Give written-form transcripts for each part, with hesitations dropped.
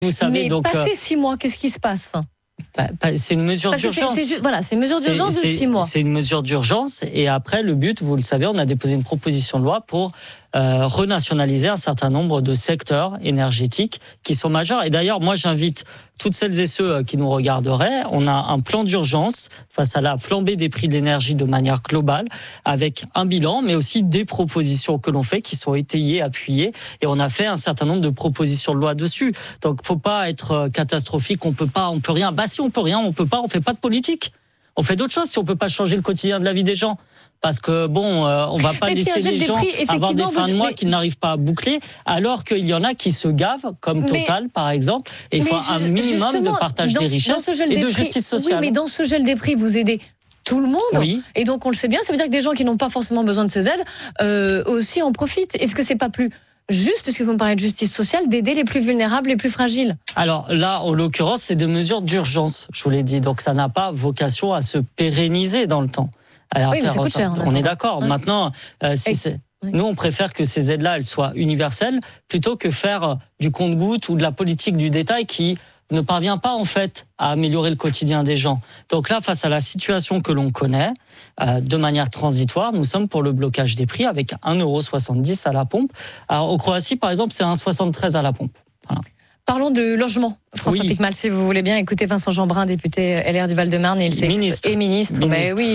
Vous savez, mais donc, passé 6 mois, qu'est-ce qui se passe ? C'est une mesure d'urgence. C'est une mesure d'urgence de 6 mois. C'est une mesure d'urgence et après le but, vous le savez, on a déposé une proposition de loi pour renationaliser un certain nombre de secteurs énergétiques qui sont majeurs. Et d'ailleurs, moi j'invite toutes celles et ceux qui nous regarderaient, on a un plan d'urgence face à la flambée des prix de l'énergie de manière globale, avec un bilan, mais aussi des propositions que l'on fait qui sont étayées, appuyées, et on a fait un certain nombre de propositions de loi dessus. Donc faut pas être catastrophique, on peut rien. Bah si on peut rien, on peut pas, on fait pas de politique. On fait d'autres choses si on peut pas changer le quotidien de la vie des gens. Parce que on va pas laisser les gens avoir des fins de mois qu'ils n'arrivent pas à boucler, alors qu'il y en a qui se gavent, comme Total par exemple. Et il faut un minimum de partage des richesses et de justice sociale. Oui, mais dans ce gel des prix, vous aidez tout le monde. Oui. Et donc on le sait bien, ça veut dire que des gens qui n'ont pas forcément besoin de ces aides aussi en profitent. Est-ce que c'est pas plus juste, puisque vous me parlez de justice sociale, d'aider les plus vulnérables, les plus fragiles? Alors là, en l'occurrence, c'est des mesures d'urgence, je vous l'ai dit. Donc ça n'a pas vocation à se pérenniser dans le temps. Alors, oui, mais ça coûte cher. On est d'accord. Ouais. Maintenant, nous, on préfère que ces aides-là, elles soient universelles, plutôt que faire du compte-gouttes ou de la politique du détail qui ne parvient pas, en fait, à améliorer le quotidien des gens. Donc là, face à la situation que l'on connaît, de manière transitoire, nous sommes pour le blocage des prix avec 1,70 € à la pompe. Alors, en Croatie, par exemple, c'est 1,73 € à la pompe. Voilà. Parlons de logement. François Piquemal, si vous voulez bien écouter Vincent Jeanbrun, député LR du Val-de-Marne, ministre. Ministre de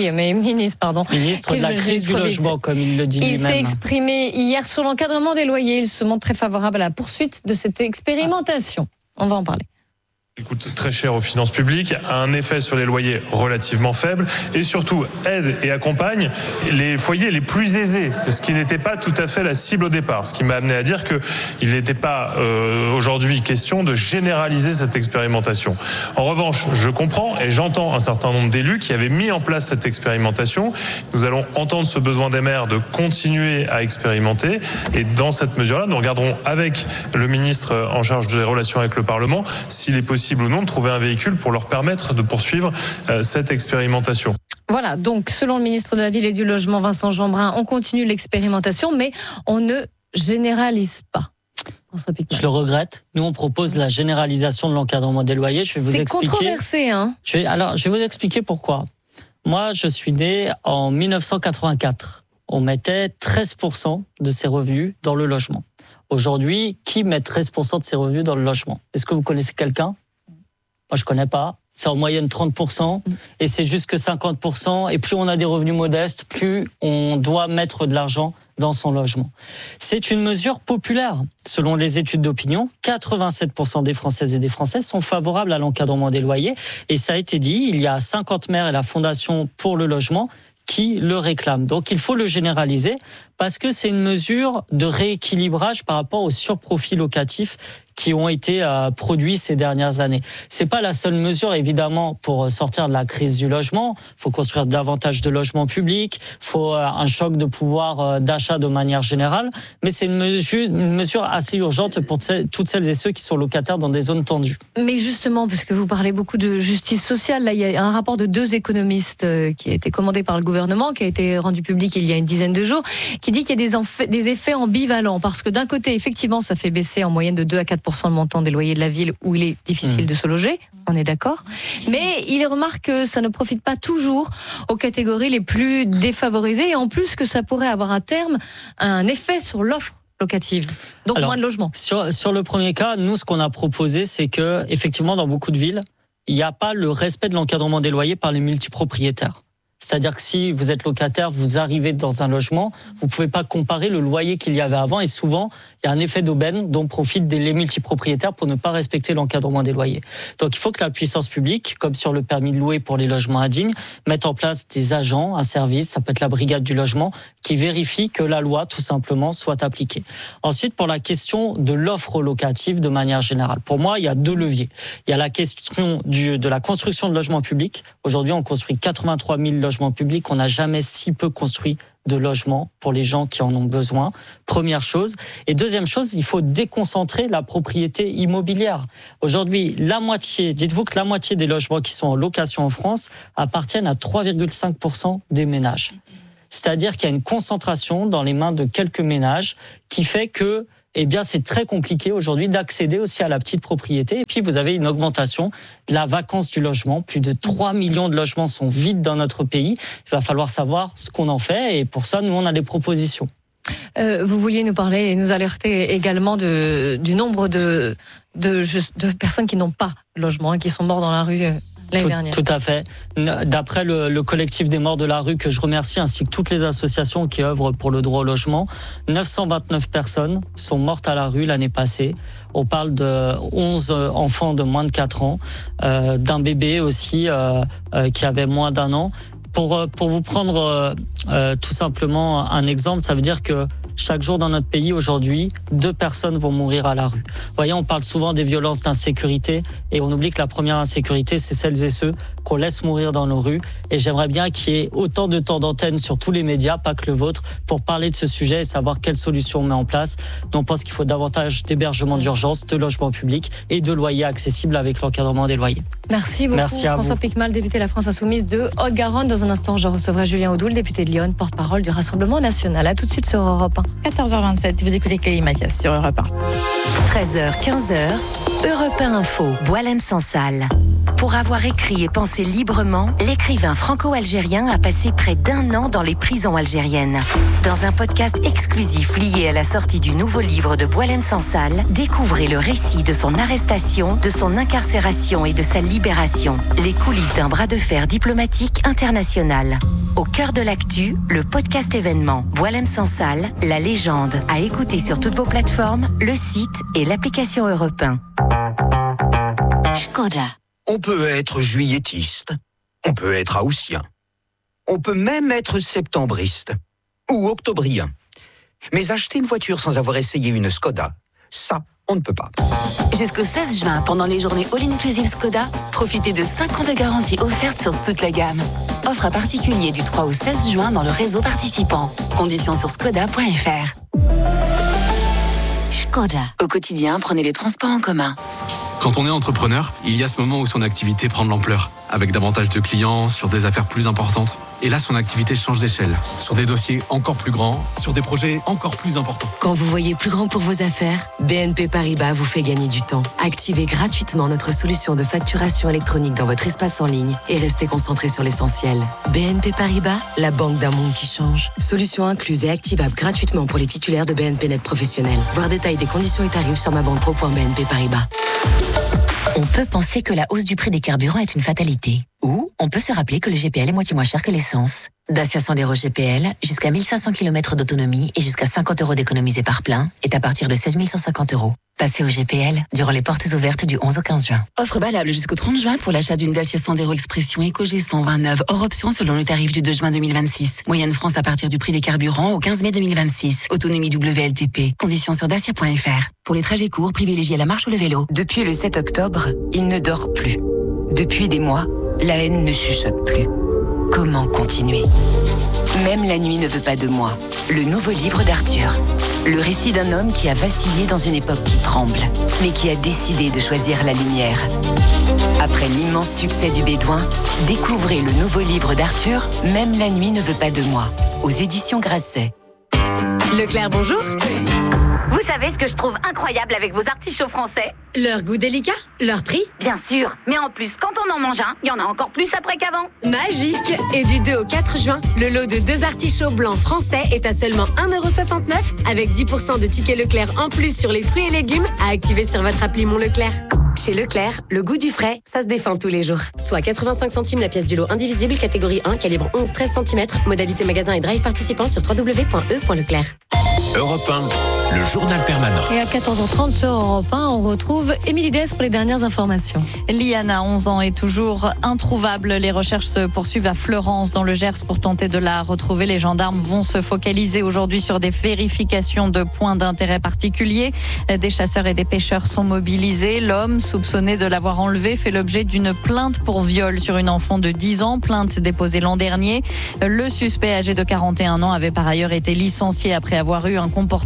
la crise du logement, comme il le dit lui-même. Il s'est exprimé hier sur l'encadrement des loyers. Il se montre très favorable à la poursuite de cette expérimentation. On va en parler. Il coûte très cher aux finances publiques, a un effet sur les loyers relativement faible et surtout aide et accompagne les foyers les plus aisés, ce qui n'était pas tout à fait la cible au départ. Ce qui m'a amené à dire qu'il n'était pas aujourd'hui question de généraliser cette expérimentation. En revanche, je comprends et j'entends un certain nombre d'élus qui avaient mis en place cette expérimentation. Nous allons entendre ce besoin des maires de continuer à expérimenter et dans cette mesure-là, nous regarderons avec le ministre en charge des relations avec le Parlement s'il est possible ou non de trouver un véhicule pour leur permettre de poursuivre cette expérimentation. Voilà, donc selon le ministre de la Ville et du Logement, Vincent Jeanbrun, on continue l'expérimentation, mais on ne généralise pas. Je le regrette. Nous, on propose la généralisation de l'encadrement des loyers. Je vais vous expliquer. C'est controversé, hein. Je vais vous expliquer pourquoi. Moi, je suis né en 1984. On mettait 13% de ses revenus dans le logement. Aujourd'hui, qui met 13% de ses revenus dans le logement? Est-ce que vous connaissez quelqu'un? Moi, je connais pas. C'est en moyenne 30%, et c'est juste que 50%. Et plus on a des revenus modestes, plus on doit mettre de l'argent dans son logement. C'est une mesure populaire. Selon les études d'opinion, 87% des Françaises et des Français sont favorables à l'encadrement des loyers. Et ça a été dit, il y a 50 maires et la Fondation pour le logement qui le réclament. Donc il faut le généraliser parce que c'est une mesure de rééquilibrage par rapport aux surprofits locatifs qui ont été produits ces dernières années. C'est pas la seule mesure, évidemment, pour sortir de la crise du logement. Il faut construire davantage de logements publics, il faut un choc de pouvoir d'achat de manière générale, mais c'est une mesure assez urgente pour toutes celles et ceux qui sont locataires dans des zones tendues. Mais justement, parce que vous parlez beaucoup de justice sociale, là, il y a un rapport de 2 économistes qui a été commandé par le gouvernement, qui a été rendu public il y a une dizaine de jours, qui dit qu'il y a des effets ambivalents, parce que d'un côté, effectivement, ça fait baisser en moyenne de 2 à 4% le montant des loyers de la ville où il est difficile de se loger, on est d'accord. Mais il remarque que ça ne profite pas toujours aux catégories les plus défavorisées et en plus que ça pourrait avoir à terme un effet sur l'offre locative, donc moins de logements. Sur le premier cas, nous, ce qu'on a proposé, c'est que effectivement, dans beaucoup de villes, il n'y a pas le respect de l'encadrement des loyers par les multipropriétaires. C'est-à-dire que si vous êtes locataire, vous arrivez dans un logement, vous pouvez pas comparer le loyer qu'il y avait avant et souvent, il y a un effet d'aubaine dont profitent les multipropriétaires pour ne pas respecter l'encadrement des loyers. Donc il faut que la puissance publique, comme sur le permis de louer pour les logements indignes, mette en place des agents, un service, ça peut être la brigade du logement, qui vérifie que la loi, tout simplement, soit appliquée. Ensuite, pour la question de l'offre locative de manière générale, pour moi, il y a 2 leviers. Il y a la question de la construction de logements publics. Aujourd'hui, on construit 83 000 logements publics. On n'a jamais si peu construit de logements pour les gens qui en ont besoin. Première chose. Et deuxième chose, il faut déconcentrer la propriété immobilière. Aujourd'hui, dites-vous que la moitié des logements qui sont en location en France appartiennent à 3,5% des ménages. C'est-à-dire qu'il y a une concentration dans les mains de quelques ménages qui fait que eh bien c'est très compliqué aujourd'hui d'accéder aussi à la petite propriété. Et puis vous avez une augmentation de la vacance du logement. Plus de 3 millions de logements sont vides dans notre pays. Il va falloir savoir ce qu'on en fait et pour ça, nous, on a des propositions. Vous vouliez nous parler et nous alerter également du nombre de personnes qui n'ont pas de logement et qui sont morts dans la rue l'année dernière. Tout à fait. D'après le collectif des morts de la rue, que je remercie, ainsi que toutes les associations qui œuvrent pour le droit au logement, 929 personnes sont mortes à la rue l'année passée. On parle de 11 enfants de moins de 4 ans, d'un bébé aussi qui avait moins d'1 an. Pour vous prendre tout simplement un exemple, ça veut dire que chaque jour dans notre pays aujourd'hui, 2 personnes vont mourir à la rue. Vous voyez, on parle souvent des violences d'insécurité et on oublie que la première insécurité, c'est celles et ceux qu'on laisse mourir dans nos rues. Et j'aimerais bien qu'il y ait autant de temps d'antenne sur tous les médias, pas que le vôtre, pour parler de ce sujet et savoir quelles solutions on met en place. Nous, on pense qu'il faut davantage d'hébergement d'urgence, de logements publics et de loyers accessibles avec l'encadrement des loyers. Merci beaucoup, François Piquemal, député de la France Insoumise de Haute-Garonne. Dans un instant, je recevrai Julien Audoul, député de Lyon, porte-parole du Rassemblement National. À tout de suite sur Europe 1. 14h27, vous écoutez Clélie Mathias sur Europe 1. 13h, 15h, Europe 1 Info, Boualem Sansal. Pour avoir écrit et pensé librement, l'écrivain franco-algérien a passé près d'1 an dans les prisons algériennes. Dans un podcast exclusif lié à la sortie du nouveau livre de Boualem Sansal, découvrez le récit de son arrestation, de son incarcération et de sa libération. Les coulisses d'un bras de fer diplomatique international. Au cœur de l'actu, le podcast événement Boualem Sansal, la légende, à écouter sur toutes vos plateformes, le site et l'application Europe 1. Škoda. On peut être juilletiste, on peut être haussien, on peut même être septembriste ou octobrien. Mais acheter une voiture sans avoir essayé une Škoda, ça, on ne peut pas. Jusqu'au 16 juin, pendant les journées All Inclusive Škoda, profitez de 5 ans de garantie offerte sur toute la gamme. Offre à particulier du 3 au 16 juin dans le réseau participant. Conditions sur škoda.fr. Škoda. Au quotidien, prenez les transports en commun. Quand on est entrepreneur, il y a ce moment où son activité prend de l'ampleur, avec davantage de clients, sur des affaires plus importantes. Et là, son activité change d'échelle, sur des dossiers encore plus grands, sur des projets encore plus importants. Quand vous voyez plus grand pour vos affaires, BNP Paribas vous fait gagner du temps. Activez gratuitement notre solution de facturation électronique dans votre espace en ligne et restez concentré sur l'essentiel. BNP Paribas, la banque d'un monde qui change. Solution incluse et activable gratuitement pour les titulaires de BNP Net professionnels. Voir détail des conditions et tarifs sur mabanquepro.bnp Paribas. On peut penser que la hausse du prix des carburants est une fatalité. Ou on peut se rappeler que le GPL est moitié moins cher que l'essence. Dacia Sandero GPL, jusqu'à 1500 km d'autonomie et jusqu'à 50 € d'économisés par plein, est à partir de 16 150 €. Passez au GPL durant les portes ouvertes du 11 au 15 juin. Offre valable jusqu'au 30 juin pour l'achat d'une Dacia Sandero Expression EcoG 129, hors option selon le tarif du 2 juin 2026. Moyenne France à partir du prix des carburants au 15 mai 2026. Autonomie WLTP. Conditions sur dacia.fr. Pour les trajets courts, privilégiez la marche ou le vélo. Depuis le 7 octobre, il ne dort plus. Depuis des mois, la haine ne chuchote plus. Comment continuer ? Même la nuit ne veut pas de moi. Le nouveau livre d'Arthur. Le récit d'un homme qui a vacillé dans une époque qui tremble, mais qui a décidé de choisir la lumière. Après l'immense succès du Bédouin, découvrez le nouveau livre d'Arthur, Même la nuit ne veut pas de moi, aux éditions Grasset. Leclerc, bonjour. Vous savez ce que je trouve incroyable avec vos artichauts français ? Leur goût délicat, leur prix ? Bien sûr, mais en plus, quand on en mange un, il y en a encore plus après qu'avant. Magique ! Et du 2 au 4 juin, le lot de 2 artichauts blancs français est à seulement 1,69 € avec 10% de tickets Leclerc en plus sur les fruits et légumes à activer sur votre appli Mon Leclerc. Chez Leclerc, le goût du frais, ça se défend tous les jours. Soit 85 centimes la pièce du lot indivisible, catégorie 1, calibre 11-13 cm, modalité magasin et drive participant sur www.e.leclerc. Europe 1, le journal permanent. Et à 14h30 sur Europe 1, on retrouve Émilie Dess pour les dernières informations. Liana, 11 ans, est toujours introuvable. Les recherches se poursuivent à Fleurance, dans le Gers, pour tenter de la retrouver. Les gendarmes vont se focaliser aujourd'hui sur des vérifications de points d'intérêt particuliers. Des chasseurs et des pêcheurs sont mobilisés. L'homme, soupçonné de l'avoir enlevé, fait l'objet d'une plainte pour viol sur une enfant de 10 ans, plainte déposée l'an dernier. Le suspect, âgé de 41 ans, avait par ailleurs été licencié après avoir eu un comportement inapproprié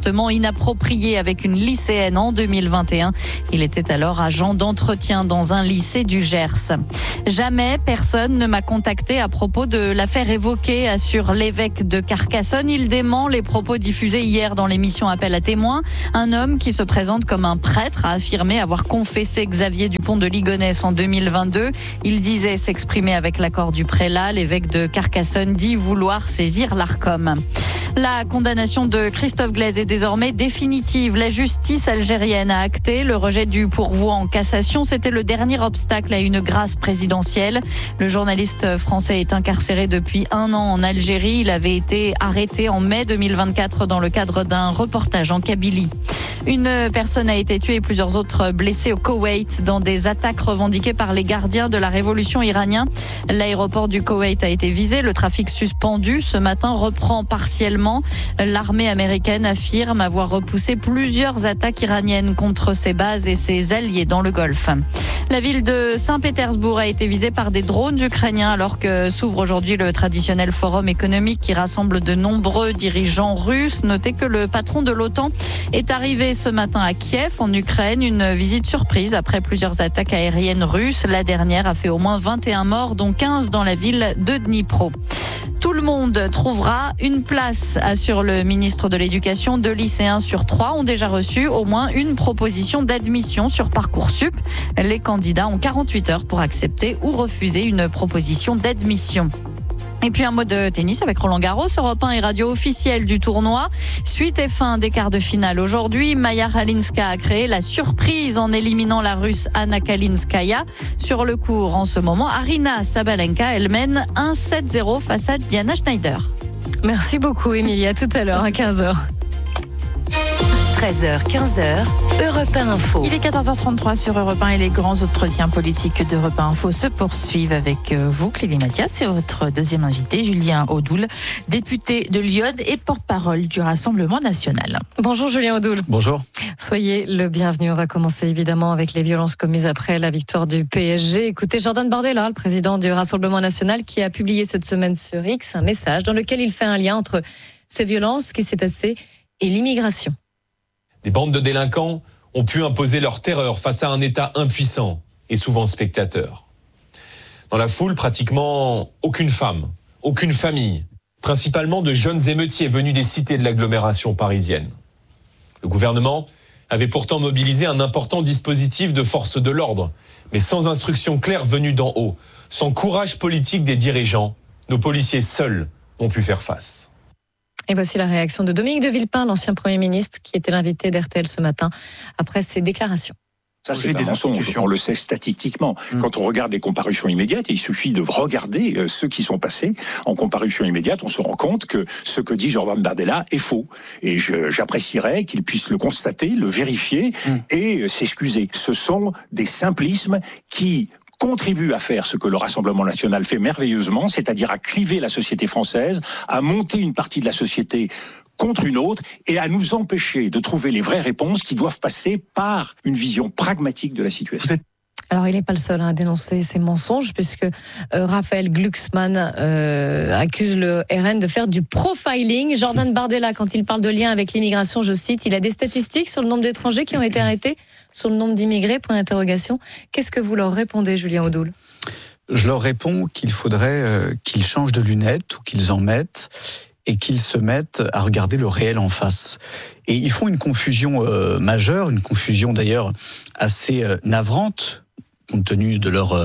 inappropriée avec une lycéenne en 2021. Il était alors agent d'entretien dans un lycée du Gers. Jamais personne ne m'a contacté à propos de l'affaire évoquée, assure l'évêque de Carcassonne. Il dément les propos diffusés hier dans l'émission Appel à témoins. Un homme qui se présente comme un prêtre a affirmé avoir confessé Xavier Dupont de Ligonnès en 2022. Il disait s'exprimer avec l'accord du prélat. L'évêque de Carcassonne dit vouloir saisir l'Arcom. La condamnation de Christophe Glaise est désormais définitive. La justice algérienne a acté le rejet du pourvoi en cassation. C'était le dernier obstacle à une grâce présidentielle. Le journaliste français est incarcéré depuis 1 an en Algérie. Il avait été arrêté en mai 2024 dans le cadre d'un reportage en Kabylie. Une personne a été tuée et plusieurs autres blessés au Koweït dans des attaques revendiquées par les gardiens de la révolution iranienne. L'aéroport du Koweït a été visé. Le trafic suspendu ce matin reprend partiellement. L'armée américaine affirme avoir repoussé plusieurs attaques iraniennes contre ses bases et ses alliés dans le Golfe. La ville de Saint-Pétersbourg a été visée par des drones ukrainiens alors que s'ouvre aujourd'hui le traditionnel forum économique qui rassemble de nombreux dirigeants russes. Notez que le patron de l'OTAN est arrivé ce matin à Kiev, en Ukraine. Une visite surprise après plusieurs attaques aériennes russes. La dernière a fait au moins 21 morts, dont 15 dans la ville de Dnipro. Tout le monde trouvera une place, assure le ministre de l'Éducation. 2 lycéens sur 3 ont déjà reçu au moins une proposition d'admission sur Parcoursup. Les candidats ont 48 heures pour accepter ou refuser une proposition d'admission. Et puis un mot de tennis avec Roland Garros, Europe 1 et radio officielle du tournoi. Suite et fin des quarts de finale aujourd'hui. Maya Halinska a créé la surprise en éliminant la Russe Anna Kalinskaya. Sur le court en ce moment, Arina Sabalenka, elle mène 1-7-0 face à Diana Schneider. Merci beaucoup Émilie, à tout à l'heure à 15h. 13h, 15h, Europe 1 Info. Il est 14h33 sur Europe 1 et les grands entretiens politiques d'Europe 1 Info se poursuivent avec vous, Clélie Mathias, et votre deuxième invité, Julien Audoul, député de Lyon et porte-parole du Rassemblement national. Bonjour Julien Audoul. Bonjour. Soyez le bienvenu. On va commencer évidemment avec les violences commises après la victoire du PSG. Écoutez Jordan Bardella, le président du Rassemblement national, qui a publié cette semaine sur X un message dans lequel il fait un lien entre ces violences, ce qui s'est passé, et l'immigration. Des bandes de délinquants ont pu imposer leur terreur face à un État impuissant et souvent spectateur. Dans la foule, pratiquement aucune femme, aucune famille, principalement de jeunes émeutiers venus des cités de l'agglomération parisienne. Le gouvernement avait pourtant mobilisé un important dispositif de force de l'ordre, mais sans instruction claire venue d'en haut, sans courage politique des dirigeants, nos policiers seuls ont pu faire face. Et voici la réaction de Dominique de Villepin, l'ancien Premier ministre, qui était l'invité d'RTL ce matin, après ses déclarations. Ça, c'est un mensonge. On le sait statistiquement. Quand on regarde les comparutions immédiates, et il suffit de regarder ceux qui sont passés en comparution immédiate, on se rend compte que ce que dit Jordan Bardella est faux. Et j'apprécierais qu'il puisse le constater, le vérifier et s'excuser. Ce sont des simplismes qui contribue à faire ce que le Rassemblement national fait merveilleusement, c'est-à-dire à cliver la société française, à monter une partie de la société contre une autre et à nous empêcher de trouver les vraies réponses qui doivent passer par une vision pragmatique de la situation. Alors, il n'est pas le seul à dénoncer ces mensonges, puisque Raphaël Glucksmann accuse le RN de faire du profiling. Jordan Bardella, quand il parle de lien avec l'immigration, je cite, il a des statistiques sur le nombre d'étrangers qui ont été arrêtés, sur le nombre d'immigrés, point d'interrogation. Qu'est-ce que vous leur répondez, Julien Audoul ? Je leur réponds qu'il faudrait qu'ils changent de lunettes ou qu'ils en mettent et qu'ils se mettent à regarder le réel en face. Et ils font une confusion majeure, une confusion d'ailleurs assez navrante, compte tenu de leur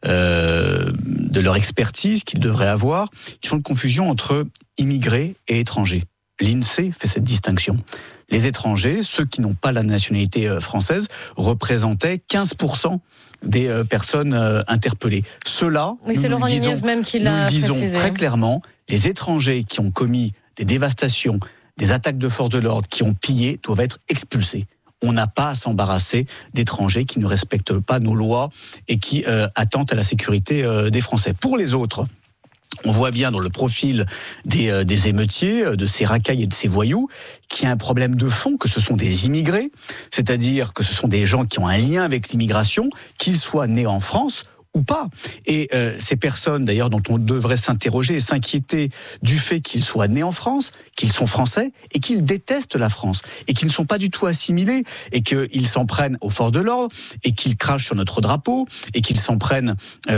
expertise qu'ils devraient avoir. Ils font une confusion entre immigrés et étrangers. L'INSEE fait cette distinction. Les étrangers, ceux qui n'ont pas la nationalité française, représentaient 15% des personnes interpellées. Ceux-là, oui, nous le disons très clairement, les étrangers qui ont commis des dévastations, des attaques de force de l'ordre, qui ont pillé, doivent être expulsés. On n'a pas à s'embarrasser d'étrangers qui ne respectent pas nos lois et qui attentent à la sécurité des Français. Pour les autres, on voit bien dans le profil des émeutiers, de ces racailles et de ces voyous, qu'il y a un problème de fond, que ce sont des immigrés, c'est-à-dire que ce sont des gens qui ont un lien avec l'immigration, qu'ils soient nés en France ou pas. Et ces personnes, d'ailleurs, dont on devrait s'interroger et s'inquiéter du fait qu'ils soient nés en France, qu'ils sont français et qu'ils détestent la France et qu'ils ne sont pas du tout assimilés et qu'ils s'en prennent aux forces de l'ordre et qu'ils crachent sur notre drapeau et qu'ils s'en prennent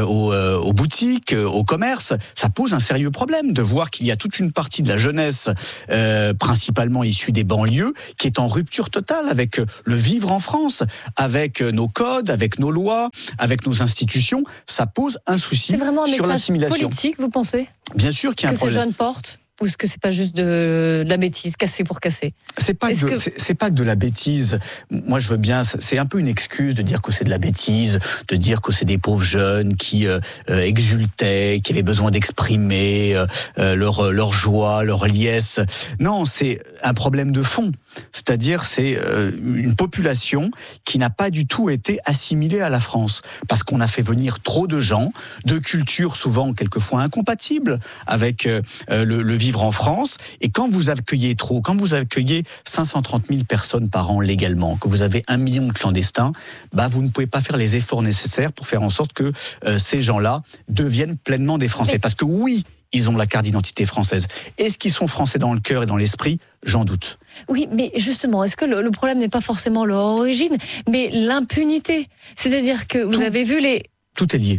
aux boutiques, au commerce, ça pose un sérieux problème de voir qu'il y a toute une partie de la jeunesse, principalement issue des banlieues, qui est en rupture totale avec le vivre en France, avec nos codes, avec nos lois, avec nos institutions. Ça pose un souci sur l'assimilation. C'est vraiment un message politique, vous pensez ? Bien sûr qu'il y a un problème. Que ces jeunes portent ? Ou est-ce que c'est pas juste de la bêtise, casser pour casser ? C'est pas que de la bêtise. Moi, je veux bien. C'est un peu une excuse de dire que c'est de la bêtise, de dire que c'est des pauvres jeunes qui exultaient, qui avaient besoin d'exprimer leur joie, leur liesse. Non, c'est un problème de fond. C'est-à-dire, c'est une population qui n'a pas du tout été assimilée à la France, parce qu'on a fait venir trop de gens, de cultures souvent quelquefois incompatibles avec le vivre en France. Et quand vous accueillez trop, quand vous accueillez 530 000 personnes par an légalement, que vous avez 1 million de clandestins, vous ne pouvez pas faire les efforts nécessaires pour faire en sorte que ces gens-là deviennent pleinement des Français. Parce que oui, ils ont la carte d'identité française. Est-ce qu'ils sont français dans le cœur et dans l'esprit ? J'en doute. Oui, mais justement, est-ce que le problème n'est pas forcément leur origine, mais l'impunité ? C'est-à-dire que vous avez vu les... Tout est lié.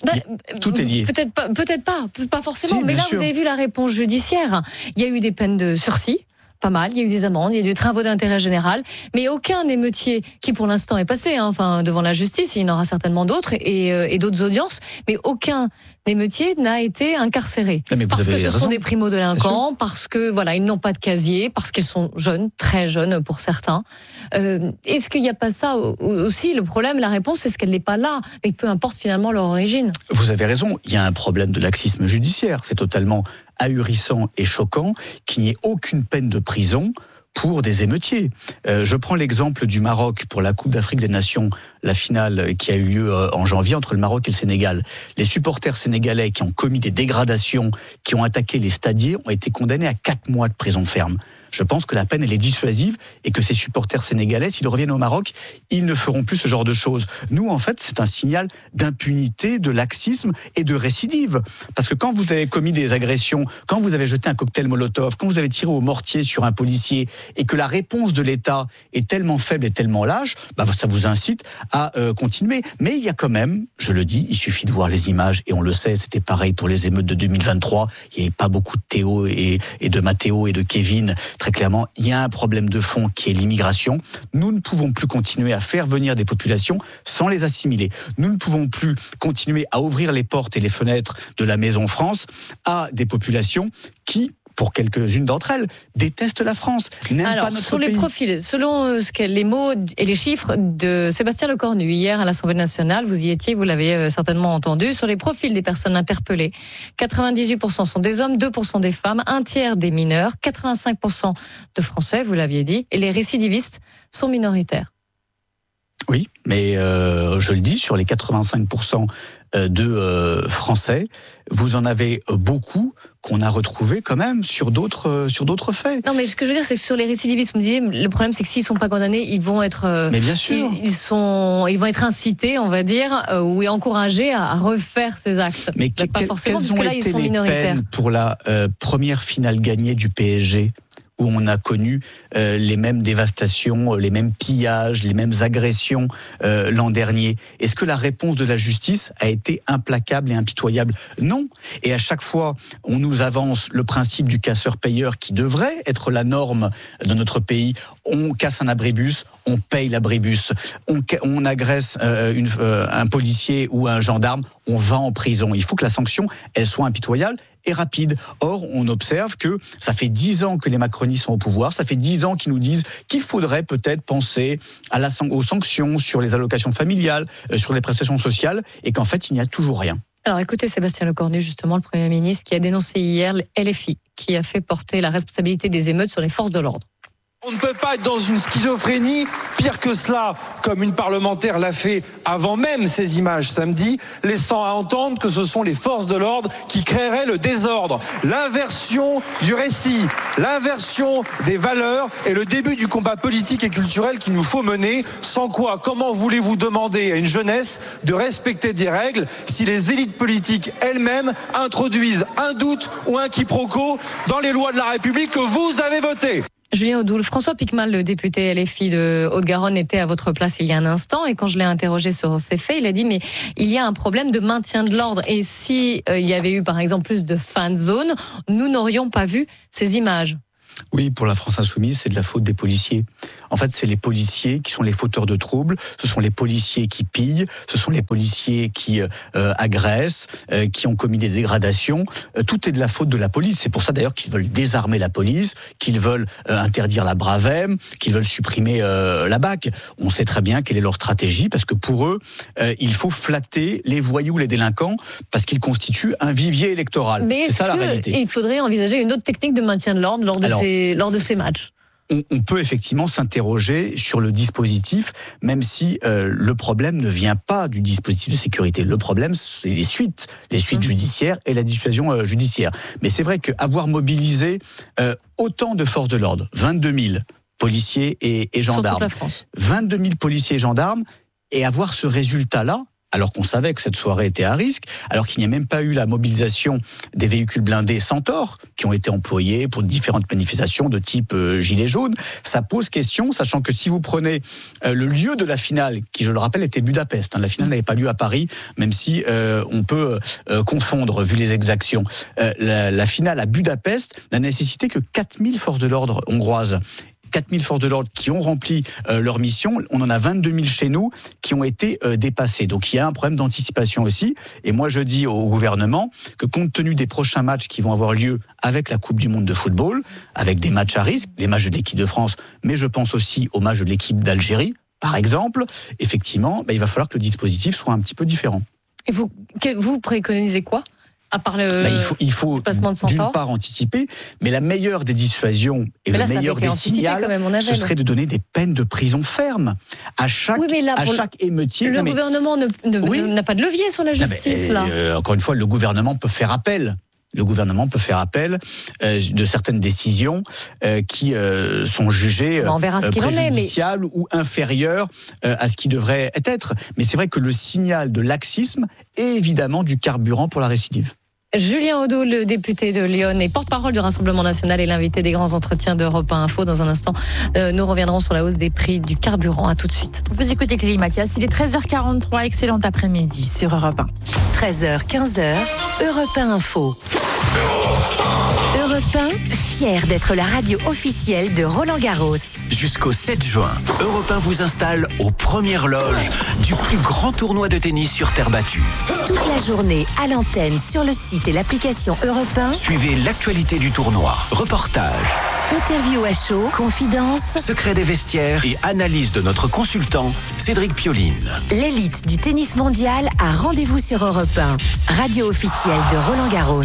Tout est lié. Peut-être pas forcément, Si, mais là sûr. vous avez vu la réponse judiciaire. Il y a eu des peines de sursis, pas mal, il y a eu des amendes, il y a eu des travaux d'intérêt général, mais aucun émeutier qui pour l'instant est passé devant la justice, il y en aura certainement d'autres et d'autres audiences, mais aucun émeutier n'a été incarcéré. Parce que ce sont des primo-délinquants, parce que ils n'ont pas de casier, parce qu'ils sont jeunes, très jeunes pour certains. Est-ce qu'il n'y a pas ça aussi le problème? La réponse, est-ce qu'elle n'est pas là? Mais peu importe finalement leur origine. Vous avez raison, il y a un problème de laxisme judiciaire. C'est totalement ahurissant et choquant qu'il n'y ait aucune peine de prison pour des émeutiers. Je prends l'exemple du Maroc pour la Coupe d'Afrique des Nations, la finale qui a eu lieu en janvier entre le Maroc et le Sénégal. Les supporters sénégalais qui ont commis des dégradations, qui ont attaqué les stadiers, ont été condamnés à 4 mois de prison ferme. Je pense que la peine, elle est dissuasive et que ces supporters sénégalais, s'ils reviennent au Maroc, ils ne feront plus ce genre de choses. Nous, en fait, c'est un signal d'impunité, de laxisme et de récidive. Parce que quand vous avez commis des agressions, quand vous avez jeté un cocktail Molotov, quand vous avez tiré au mortier sur un policier et que la réponse de l'État est tellement faible et tellement lâche, ça vous incite à continuer. Mais il y a quand même, je le dis, il suffit de voir les images et on le sait, c'était pareil pour les émeutes de 2023. Il n'y avait pas beaucoup de Théo et de Mathéo et de Kevin. Très clairement, il y a un problème de fond qui est l'immigration. Nous ne pouvons plus continuer à faire venir des populations sans les assimiler. Nous ne pouvons plus continuer à ouvrir les portes et les fenêtres de la Maison France à des populations qui, pour quelques-unes d'entre elles, détestent la France, n'aiment pas notre sur pays. les profils, selon les mots et les chiffres de Sébastien Lecornu hier à l'Assemblée nationale, vous y étiez, vous l'avez certainement entendu, sur les profils des personnes interpellées, 98% sont des hommes, 2% des femmes, un tiers des mineurs, 85% de Français, vous l'aviez dit, et les récidivistes sont minoritaires. Oui, mais je le dis, sur les 85% de Français, vous en avez beaucoup qu'on a retrouvés quand même sur d'autres faits. Non, mais ce que je veux dire, c'est que sur les récidivistes, vous me disiez, le problème, c'est que s'ils sont pas condamnés, ils vont être... mais bien sûr. Ils vont être incités, on va dire, ou encouragés à refaire ces actes. Mais pas forcément, quelles parce ont que là, ils été sont les minoritaires. peines pour la première finale gagnée du PSG, où on a connu les mêmes dévastations, les mêmes pillages, les mêmes agressions l'an dernier. Est-ce que la réponse de la justice a été implacable et impitoyable? Non. Et à chaque fois, on nous avance le principe du casseur-payeur qui devrait être la norme de notre pays. On casse un abribus, on paye l'abribus. On agresse un policier ou un gendarme, on va en prison. Il faut que la sanction, elle soit impitoyable et rapide. Or, on observe que ça fait 10 ans que les macronistes sont au pouvoir, ça fait 10 ans qu'ils nous disent qu'il faudrait peut-être penser aux sanctions sur les allocations familiales, sur les prestations sociales, et qu'en fait, il n'y a toujours rien. Alors écoutez Sébastien Lecornu, justement, le Premier ministre, qui a dénoncé hier LFI, qui a fait porter la responsabilité des émeutes sur les forces de l'ordre. On ne peut pas être dans une schizophrénie, pire que cela, comme une parlementaire l'a fait avant même ces images samedi, laissant à entendre que ce sont les forces de l'ordre qui créeraient le désordre. L'inversion du récit, l'inversion des valeurs est le début du combat politique et culturel qu'il nous faut mener, sans quoi, comment voulez-vous demander à une jeunesse de respecter des règles si les élites politiques elles-mêmes introduisent un doute ou un quiproquo dans les lois de la République que vous avez votées? Julien Audoul, François Piquemal, le député LFI de Haute-Garonne, était à votre place il y a un instant, et quand je l'ai interrogé sur ces faits, il a dit mais il y a un problème de maintien de l'ordre, et si il y avait eu par exemple plus de fan zone, nous n'aurions pas vu ces images. Oui, pour la France Insoumise, c'est de la faute des policiers. En fait, c'est les policiers qui sont les fauteurs de troubles, ce sont les policiers qui pillent, ce sont les policiers qui agressent, qui ont commis des dégradations. Tout est de la faute de la police. C'est pour ça d'ailleurs qu'ils veulent désarmer la police, qu'ils veulent interdire la Bravem, qu'ils veulent supprimer la BAC. On sait très bien quelle est leur stratégie, parce que pour eux, il faut flatter les voyous, les délinquants, parce qu'ils constituent un vivier électoral. Mais c'est ça la réalité. Il faudrait envisager une autre technique de maintien de l'ordre lors de ces matchs? On peut effectivement s'interroger sur le dispositif, même si le problème ne vient pas du dispositif de sécurité. Le problème, c'est les suites judiciaires et la dissuasion judiciaire. Mais c'est vrai qu'avoir mobilisé autant de forces de l'ordre, 22 000 policiers et gendarmes, sur toute la France. 22 000 policiers et gendarmes, et avoir ce résultat-là, alors qu'on savait que cette soirée était à risque, alors qu'il n'y a même pas eu la mobilisation des véhicules blindés Centaure, qui ont été employés pour différentes manifestations de type Gilets jaunes, ça pose question, sachant que si vous prenez le lieu de la finale, qui je le rappelle était Budapest, la finale n'avait pas lieu à Paris, même si on peut confondre vu les exactions. La finale à Budapest n'a nécessité que 4000 forces de l'ordre hongroises. 4000 forces de l'ordre qui ont rempli leur mission. On en a 22 000 chez nous qui ont été dépassés. Donc il y a un problème d'anticipation aussi. Et moi je dis au gouvernement que compte tenu des prochains matchs qui vont avoir lieu avec la Coupe du Monde de football, avec des matchs à risque, les matchs de l'équipe de France, mais je pense aussi aux matchs de l'équipe d'Algérie, par exemple, effectivement, il va falloir que le dispositif soit un petit peu différent. Et vous préconisez quoi ? À part il faut d'une part anticiper, mais la meilleure des dissuasions et le meilleur des signaux, ce serait de donner des peines de prison ferme à chaque émeutier. Le gouvernement n'a pas de levier sur la justice, encore une fois, le gouvernement peut faire appel. Le gouvernement peut faire appel de certaines décisions qui sont jugées préjudiciables ou inférieures à ce qui devrait être. Mais c'est vrai que le signal de laxisme est évidemment du carburant pour la récidive. Julien Audoul, le député de Lyon et porte-parole du Rassemblement national et l'invité des grands entretiens d'Europe 1 Info. Dans un instant, nous reviendrons sur la hausse des prix du carburant. À tout de suite. Vous écoutez Clélie Mathias, il est 13h43, excellent après-midi sur Europe 1. 13h, 15h, Europe 1 Info. Europe 1, fier d'être la radio officielle de Roland Garros. Jusqu'au 7 juin, Europe 1 vous installe aux premières loges du plus grand tournoi de tennis sur terre battue. Toute la journée à l'antenne, sur le site et l'application Europe 1. Suivez l'actualité du tournoi, reportages, interview à chaud, confidences, secrets des vestiaires et analyse de notre consultant Cédric Pioline. L'élite du tennis mondial a rendez-vous sur Europe 1, radio officielle de Roland Garros.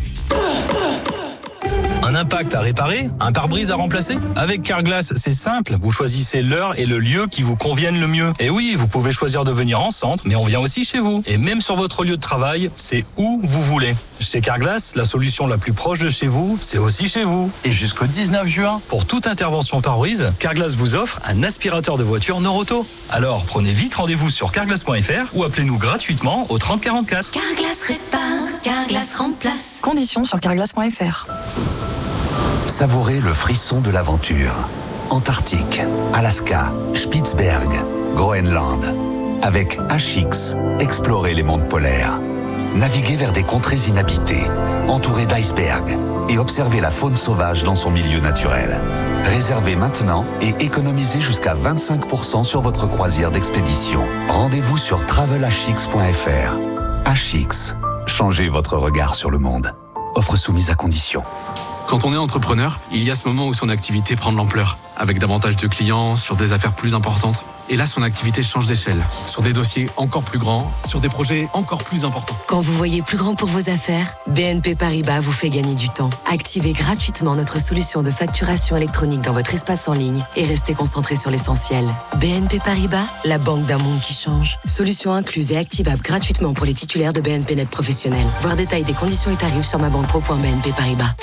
Un impact à réparer? Un pare-brise à remplacer? Avec Carglass, c'est simple. Vous choisissez l'heure et le lieu qui vous conviennent le mieux. Et oui, vous pouvez choisir de venir en centre, mais on vient aussi chez vous. Et même sur votre lieu de travail, c'est où vous voulez. Chez Carglass, la solution la plus proche de chez vous, c'est aussi chez vous. Et jusqu'au 19 juin, pour toute intervention pare-brise, Carglass vous offre un aspirateur de voiture Noroto. Alors, prenez vite rendez-vous sur carglass.fr ou appelez-nous gratuitement au 30 44. Carglass répare, Carglass remplace. Conditions sur carglass.fr. Savourez le frisson de l'aventure. Antarctique, Alaska, Spitzberg, Groenland. Avec HX, explorez les mondes polaires. Naviguez vers des contrées inhabitées, entourées d'icebergs, et observez la faune sauvage dans son milieu naturel. Réservez maintenant et économisez jusqu'à 25% sur votre croisière d'expédition. Rendez-vous sur travelhx.fr. HX, changez votre regard sur le monde. Offre soumise à conditions. Quand on est entrepreneur, il y a ce moment où son activité prend de l'ampleur, avec davantage de clients, sur des affaires plus importantes. Et là, son activité change d'échelle. Sur des dossiers encore plus grands, sur des projets encore plus importants. Quand vous voyez plus grand pour vos affaires, BNP Paribas vous fait gagner du temps. Activez gratuitement notre solution de facturation électronique dans votre espace en ligne et restez concentré sur l'essentiel. BNP Paribas, la banque d'un monde qui change. Solution incluse et activable gratuitement pour les titulaires de BNP Net Professionnel. Voir détail des conditions et tarifs sur mabanque.pro.bnp Paribas.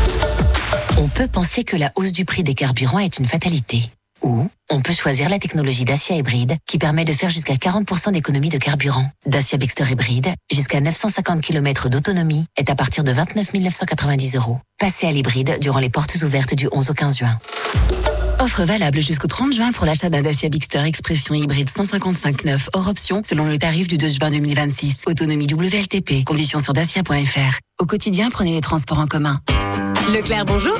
On peut penser que la hausse du prix des carburants est une fatalité. Ou on peut choisir la technologie Dacia hybride qui permet de faire jusqu'à 40% d'économie de carburant. Dacia Bigster hybride, jusqu'à 950 km d'autonomie, est à partir de 29 990 €. Passez à l'hybride durant les portes ouvertes du 11 au 15 juin. Offre valable jusqu'au 30 juin pour l'achat d'un Dacia Bigster Expression hybride 155/9 hors option selon le tarif du 2 juin 2026. Autonomie WLTP. Conditions sur dacia.fr. Au quotidien, prenez les transports en commun. Leclerc, bonjour.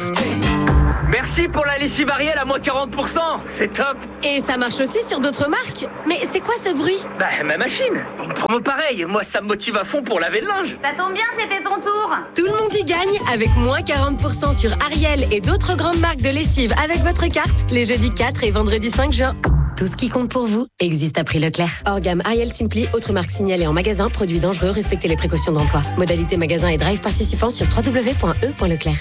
Merci pour la lessive Ariel à moins 40%, c'est top. Et ça marche aussi sur d'autres marques. Mais c'est quoi ce bruit? Bah, ma machine. Une promo pareille, moi ça me motive à fond pour laver le linge. Ça tombe bien, c'était ton tour. Tout le monde y gagne avec moins 40% sur Ariel et d'autres grandes marques de lessive avec votre carte les jeudis 4 et vendredi 5 juin. Tout ce qui compte pour vous existe à prix Leclerc. Hors gamme Ariel Simply, autres marques signalées en magasin, produits dangereux, respectez les précautions d'emploi. Modalité magasin et drive participants sur www.e.leclerc.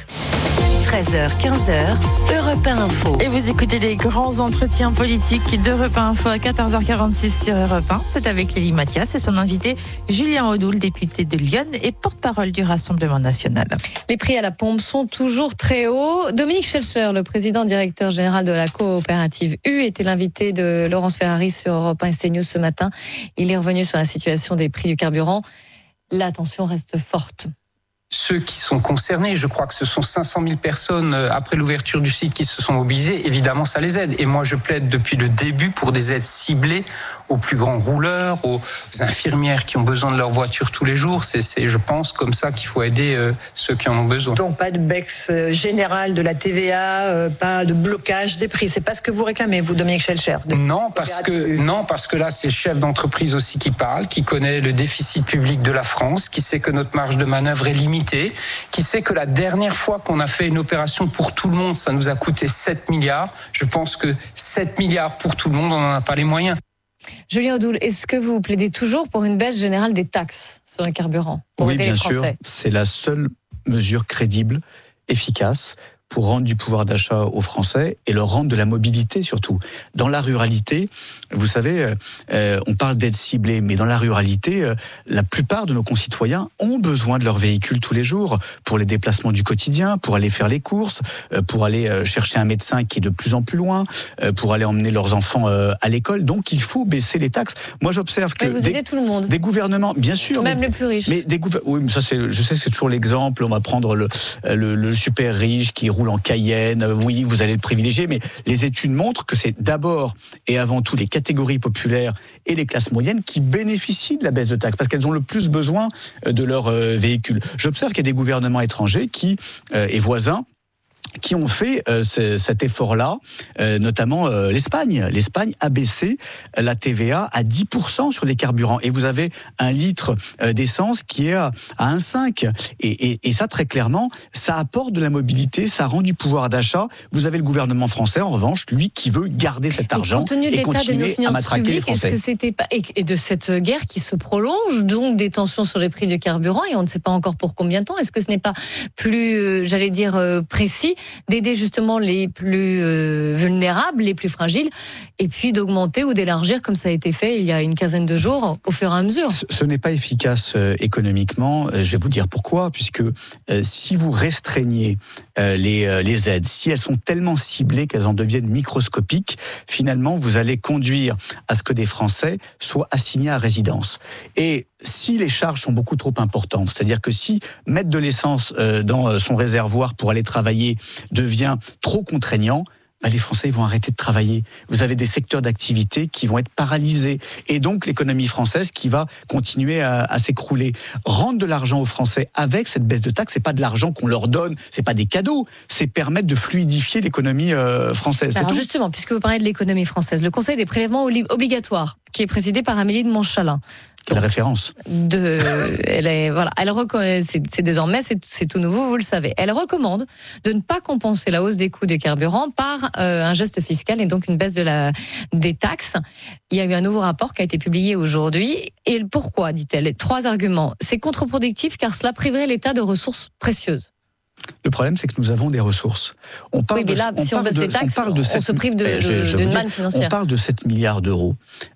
13h, 15h, Europe 1 Info. Et vous écoutez les grands entretiens politiques d'Europe 1 Info à 14h46 sur Europe 1. C'est avec Lélie Mathias et son invité Julien Audoul, député de Lyon et porte-parole du Rassemblement national. Les prix à la pompe sont toujours très hauts. Dominique Schelcher, le président directeur général de la coopérative U, était l'invité de Laurence Ferrari sur Europe 1 et CNews ce matin. Il est revenu sur la situation des prix du carburant. La tension reste forte. Ceux qui sont concernés, je crois que ce sont 500 000 personnes après l'ouverture du site qui se sont mobilisées, évidemment ça les aide. Et moi je plaide depuis le début pour des aides ciblées aux plus grands rouleurs, aux infirmières qui ont besoin de leur voiture tous les jours. C'est je pense, comme ça qu'il faut aider ceux qui en ont besoin. Donc pas de baisse générale de la TVA, pas de blocage des prix. C'est pas ce que vous réclamez, vous, Dominique Schelcher? Non, parce que là c'est le chef d'entreprise aussi qui parle, qui connaît le déficit public de la France, qui sait que notre marge de manœuvre est limitée, qui sait que la dernière fois qu'on a fait une opération pour tout le monde, ça nous a coûté 7 milliards. Je pense que 7 milliards pour tout le monde, on n'en a pas les moyens. Julien Audoul, est-ce que vous plaidez toujours pour une baisse générale des taxes sur les carburants pour aider les Français? Oui, bien sûr. C'est la seule mesure crédible, efficace, pour rendre du pouvoir d'achat aux Français et leur rendre de la mobilité surtout. Dans la ruralité, vous savez, on parle d'aide ciblée, mais dans la ruralité, la plupart de nos concitoyens ont besoin de leur véhicule tous les jours pour les déplacements du quotidien, pour aller faire les courses, pour aller chercher un médecin qui est de plus en plus loin, pour aller emmener leurs enfants à l'école. Donc il faut baisser les taxes. Moi j'observe que vous aidez tout le monde. Des gouvernements, bien sûr, même les plus riches. Mais oui, mais ça je sais que c'est toujours l'exemple. On va prendre le super riche qui roule en Cayenne, oui, vous allez le privilégier, mais les études montrent que c'est d'abord et avant tout les catégories populaires et les classes moyennes qui bénéficient de la baisse de taxes, parce qu'elles ont le plus besoin de leur véhicule. J'observe qu'il y a des gouvernements étrangers et voisins qui ont fait cet effort-là, notamment l'Espagne. L'Espagne a baissé la TVA à 10% sur les carburants. Et vous avez un litre d'essence qui est à 1,5. Et ça, très clairement, ça apporte de la mobilité, ça rend du pouvoir d'achat. Vous avez le gouvernement français, en revanche, lui, qui veut garder cet argent et continuer à matraquer les Français. Est-ce que c'était pas... et de cette guerre qui se prolonge, donc des tensions sur les prix du carburant, et on ne sait pas encore pour combien de temps, est-ce que ce n'est pas plus, précis d'aider justement les plus vulnérables, les plus fragiles, et puis d'augmenter ou d'élargir, comme ça a été fait il y a une quinzaine de jours, au fur et à mesure? Ce n'est pas efficace économiquement. Je vais vous dire pourquoi, puisque si vous restreignez les aides, si elles sont tellement ciblées qu'elles en deviennent microscopiques, finalement, vous allez conduire à ce que des Français soient assignés à résidence. Et si les charges sont beaucoup trop importantes, c'est-à-dire que si mettre de l'essence dans son réservoir pour aller travailler devient trop contraignant, les Français vont arrêter de travailler. Vous avez des secteurs d'activité qui vont être paralysés. Et donc, l'économie française qui va continuer à s'écrouler. Rendre de l'argent aux Français avec cette baisse de taxes, c'est pas de l'argent qu'on leur donne, c'est pas des cadeaux, c'est permettre de fluidifier l'économie française. Alors justement, puisque vous parlez de l'économie française, le Conseil des prélèvements obligatoires, qui est présidé par Amélie de Montchalin, Quelle référence. C'est désormais, c'est tout nouveau, vous le savez. Elle recommande de ne pas compenser la hausse des coûts des carburants par un geste fiscal et donc une baisse des taxes. Il y a eu un nouveau rapport qui a été publié aujourd'hui. Et pourquoi, dit-elle? 3 arguments. C'est contre-productif car cela priverait l'État de ressources précieuses. Le problème, c'est que nous avons des ressources. On parle si on baisse les taxes, on se prive d'une manne financière. On parle de 7 milliards d'euros.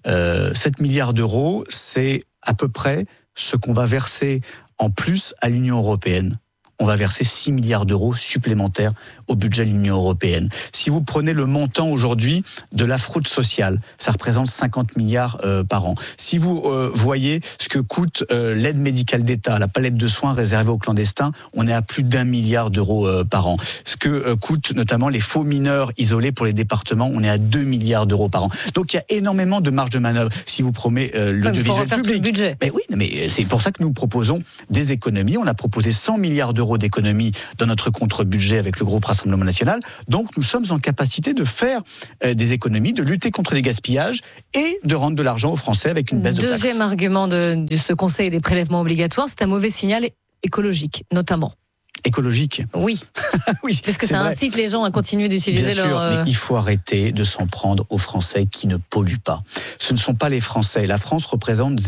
7 milliards d'euros, c'est à peu près ce qu'on va verser en plus à l'Union européenne. On va verser 6 milliards d'euros supplémentaires au budget de l'Union européenne. Si vous prenez le montant aujourd'hui de la fraude sociale, ça représente 50 milliards par an. Si vous voyez ce que coûte l'aide médicale d'État, la palette de soins réservée aux clandestins, on est à plus d'1 milliard d'euros par an. Ce que coûtent notamment les faux mineurs isolés pour les départements, on est à 2 milliards d'euros par an. Donc il y a énormément de marge de manœuvre si vous prenez l'audiovisuel public. Tout le budget. Mais oui, mais c'est pour ça que nous proposons des économies. On a proposé 100 milliards d'euros d'économies dans notre contre-budget avec le groupe Rassemblement National. Donc nous sommes en capacité de faire des économies, de lutter contre les gaspillages et de rendre de l'argent aux Français avec une baisse de taxes. Deuxième argument de ce Conseil des prélèvements obligatoires, c'est un mauvais signal écologique, notamment. Écologique. Oui. Oui, parce que ça incite les gens à continuer d'utiliser leur... Bien sûr, mais il faut arrêter de s'en prendre aux Français qui ne polluent pas. Ce ne sont pas les Français. La France représente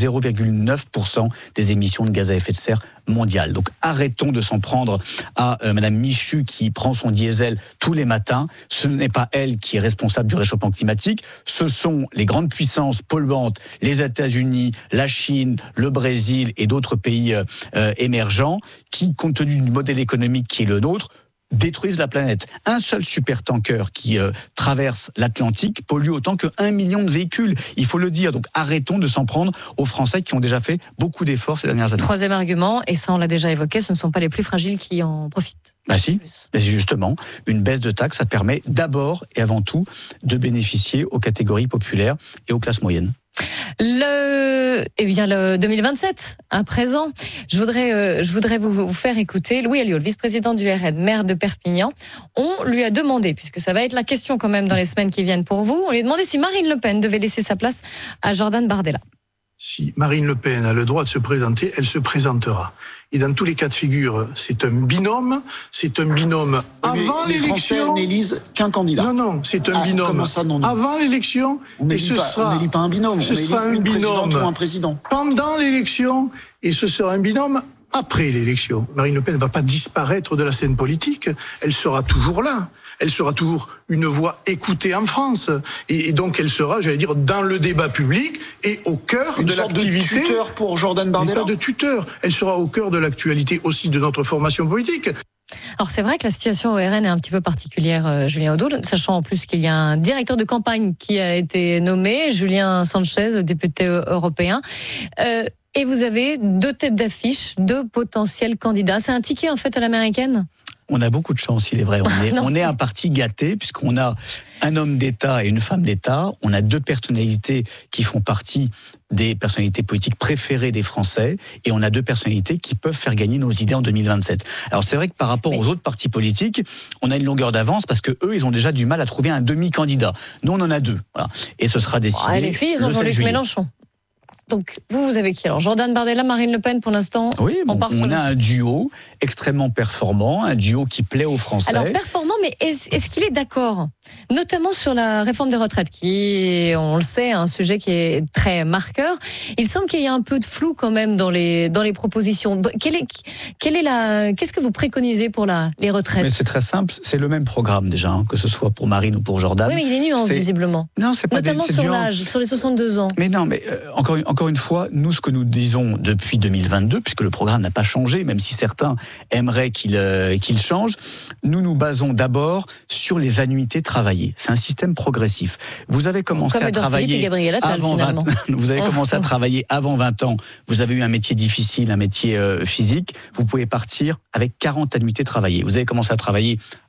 0,9% des émissions de gaz à effet de serre mondiales. Donc arrêtons de s'en prendre à Madame Michu qui prend son diesel tous les matins. Ce n'est pas elle qui est responsable du réchauffement climatique. Ce sont les grandes puissances polluantes, les États-Unis, la Chine, le Brésil et d'autres pays émergents qui, compte tenu du modèle économique qui est le nôtre, détruisent la planète. Un seul supertanker qui traverse l'Atlantique pollue autant que 1 million de véhicules. Il faut le dire. Donc arrêtons de s'en prendre aux Français qui ont déjà fait beaucoup d'efforts ces dernières années. Troisième argument, et ça on l'a déjà évoqué, ce ne sont pas les plus fragiles qui en profitent. Bah si, c'est justement, une baisse de taxes, ça permet d'abord et avant tout de bénéficier aux catégories populaires et aux classes moyennes. Le 2027, à présent, je voudrais vous faire écouter Louis Alliot, le vice-président du RN, maire de Perpignan. On lui a demandé, puisque ça va être la question quand même dans les semaines qui viennent pour vous, on lui a demandé si Marine Le Pen devait laisser sa place à Jordan Bardella. Si Marine Le Pen a le droit de se présenter, elle se présentera. Et dans tous les cas de figure, c'est un binôme avant l'élection. Les Français n'élisent qu'un candidat. Non, c'est un binôme. Comment ça, non, avant l'élection, on n'élit pas un binôme. Ce sera un binôme ou un président. Pendant l'élection, et ce sera un binôme après l'élection. Marine Le Pen ne va pas disparaître de la scène politique, elle sera toujours là. Elle sera toujours une voix écoutée en France. Et donc elle sera, j'allais dire, dans le débat public et au cœur de l'activité. Une sorte de tuteur pour Jordan Bardella. Pas de tuteur. Elle sera au cœur de l'actualité aussi de notre formation politique. Alors c'est vrai que la situation au RN est un petit peu particulière, Julien Audoul, sachant en plus qu'il y a un directeur de campagne qui a été nommé, Julien Sanchez, député européen. Et vous avez 2 têtes d'affiche, 2 potentiels candidats. C'est un ticket en fait à l'américaine ? On a beaucoup de chance, il est vrai. On est un parti gâté puisqu'on a un homme d'État et une femme d'État. On a 2 personnalités qui font partie des personnalités politiques préférées des Français et on a 2 personnalités qui peuvent faire gagner nos idées en 2027. Alors c'est vrai que par rapport aux autres partis politiques, on a une longueur d'avance parce que eux, ils ont déjà du mal à trouver un demi-candidat. Nous, on en a 2. Voilà. Et ce sera décidé. Les filles, ils ont Jean-Luc Mélenchon. Donc, vous avez qui alors? Jordan Bardella, Marine Le Pen, pour l'instant? Oui, on a un duo extrêmement performant, un duo qui plaît aux Français. Alors, performant, mais est-ce qu'il est d'accord? Notamment sur la réforme des retraites, qui est, on le sait, un sujet qui est très marqueur. Il semble qu'il y a un peu de flou quand même dans les propositions. Qu'est-ce que vous préconisez pour les retraites? Mais c'est très simple, c'est le même programme déjà, que ce soit pour Marine ou pour Jordan. Oui, mais il est nuance, visiblement. Non, c'est pas notamment sur l'âge, sur les 62 ans. Mais non, mais encore une fois, nous, ce que nous disons depuis 2022, puisque le programme n'a pas changé, même si certains aimeraient qu'il change, nous basons d'abord sur les annuités travaillées. C'est un système progressif. Vous avez commencé à travailler avant 20 ans. Vous avez commencé à travailler avant 20 ans. Vous avez eu un métier difficile, un métier physique. Vous pouvez partir avec 40 annuités travaillées. Vous avez commencé à travailler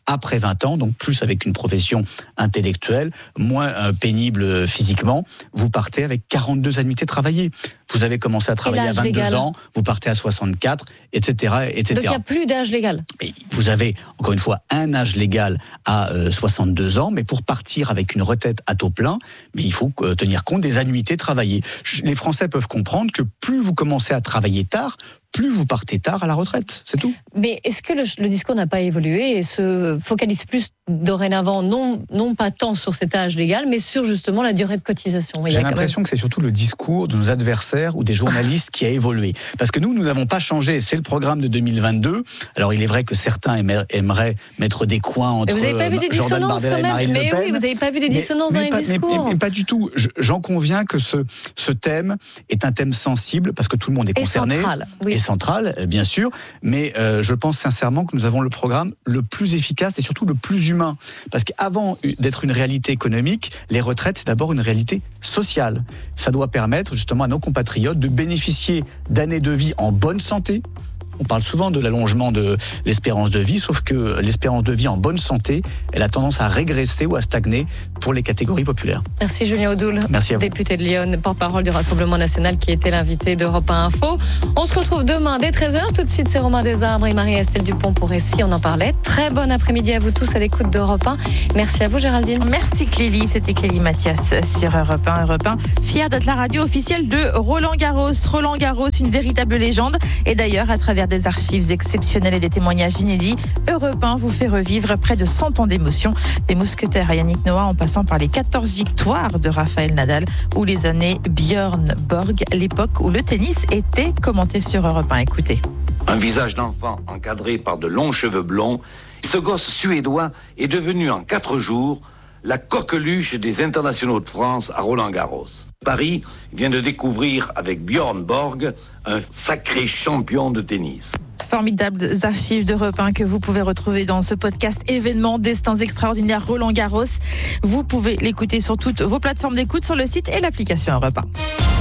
après 20 ans, donc plus avec une profession intellectuelle, moins pénible physiquement, vous partez avec 42 annuités travaillées. Vous avez commencé à travailler à 22 ans, vous partez à 64, etc., etc. Donc il n'y a plus d'âge légal. Et vous avez, encore une fois, un âge légal à 62 ans, mais pour partir avec une retraite à taux plein, mais il faut tenir compte des annuités travaillées. Les Français peuvent comprendre que plus vous commencez à travailler tard, plus vous partez tard à la retraite, c'est tout. Mais est-ce que le discours n'a pas évolué et se focalise plus dorénavant, non pas tant sur cet âge légal, mais sur justement la durée de cotisation? J'ai l'impression que c'est surtout le discours de nos adversaires ou des journalistes qui a évolué. Parce que nous n'avons pas changé, c'est le programme de 2022. Alors il est vrai que certains aimeraient mettre des coins entre vous n'avez pas vu des Jordan dissonances Bardella et Marine Le Pen. Mais oui, vous n'avez pas vu des dissonances dans les discours. Mais pas du tout. J'en conviens que ce thème est un thème sensible parce que tout le monde est concerné. Central, oui. Et central, bien sûr. Mais je pense sincèrement que nous avons le programme le plus efficace et surtout le plus humain. Parce qu'avant d'être une réalité économique, les retraites, c'est d'abord une réalité sociale. Ça doit permettre justement à nos compatriotes de bénéficier d'années de vie en bonne santé. On parle souvent de l'allongement de l'espérance de vie, sauf que l'espérance de vie en bonne santé, elle a tendance à régresser ou à stagner pour les catégories populaires. Merci Julien Audoul, merci à vous. Député de Lyon, porte-parole du Rassemblement National qui était l'invité d'Europe 1 Info. On se retrouve demain dès 13h. Tout de suite, c'est Romain Desarbres et Marie-Estelle Dupont pour Récit. On en parlait. Très bon après-midi à vous tous à l'écoute d'Europe 1. Merci à vous Géraldine. Merci Clélie, c'était Clélie Mathias sur Europe 1. Europe 1, fière d'être la radio officielle de Roland Garros. Roland Garros, une véritable légende. Et d'ailleurs, à travers des archives exceptionnelles et des témoignages inédits, Europe 1 vous fait revivre près de 100 ans d'émotion. Des mousquetaires à Yannick Noah en passant par les 14 victoires de Raphaël Nadal ou les années Björn Borg, l'époque où le tennis était commenté sur Europe 1. Écoutez. Un visage d'enfant encadré par de longs cheveux blonds, ce gosse suédois est devenu en 4 jours la coqueluche des internationaux de France à Roland-Garros. Paris vient de découvrir avec Björn Borg un sacré champion de tennis. Formidables archives d'Europe 1 que vous pouvez retrouver dans ce podcast événement Destins extraordinaires Roland Garros. Vous pouvez l'écouter sur toutes vos plateformes d'écoute, sur le site et l'application Europe 1.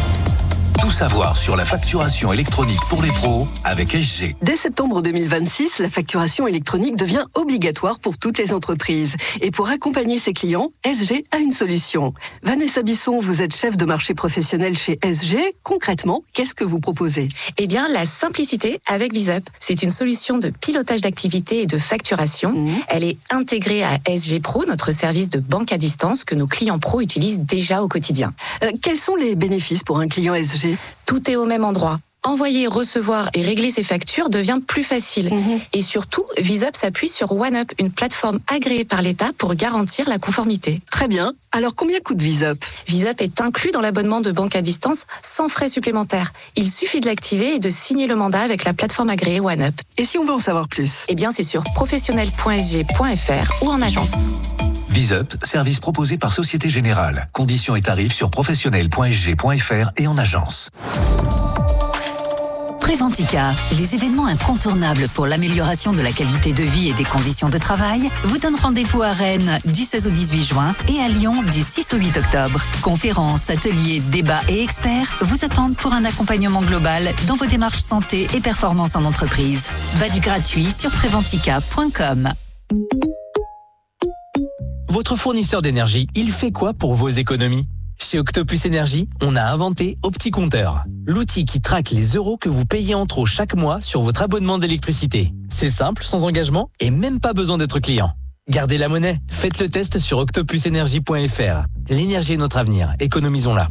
Tout savoir sur la facturation électronique pour les pros avec SG. Dès septembre 2026, la facturation électronique devient obligatoire pour toutes les entreprises. Et pour accompagner ses clients, SG a une solution. Vanessa Bisson, vous êtes chef de marché professionnel chez SG. Concrètement, qu'est-ce que vous proposez ? Eh bien, la simplicité avec VisUp. C'est une solution de pilotage d'activité et de facturation. Elle est intégrée à SG Pro, notre service de banque à distance que nos clients pros utilisent déjà au quotidien. Quels sont les bénéfices pour un client SG ? Tout est au même endroit. Envoyer, recevoir et régler ses factures devient plus facile. Et surtout, VisUp s'appuie sur OneUp, une plateforme agréée par l'État pour garantir la conformité. Très bien. Alors combien coûte VisUp ? VisUp est inclus dans l'abonnement de banque à distance sans frais supplémentaires. Il suffit de l'activer et de signer le mandat avec la plateforme agréée OneUp. Et si on veut en savoir plus ? Eh bien, c'est sur professionnel.sg.fr ou en agence. VisUp, service proposé par Société Générale. Conditions et tarifs sur professionnel.sg.fr et en agence. Préventica, les événements incontournables pour l'amélioration de la qualité de vie et des conditions de travail, vous donnent rendez-vous à Rennes du 16 au 18 juin et à Lyon du 6 au 8 octobre. Conférences, ateliers, débats et experts vous attendent pour un accompagnement global dans vos démarches santé et performance en entreprise. Badge gratuit sur préventica.com. Votre fournisseur d'énergie, il fait quoi pour vos économies ? Chez Octopus Énergie, on a inventé OptiCompteur, l'outil qui traque les euros que vous payez en trop chaque mois sur votre abonnement d'électricité. C'est simple, sans engagement et même pas besoin d'être client. Gardez la monnaie, faites le test sur octopusenergie.fr. L'énergie est notre avenir, économisons-la.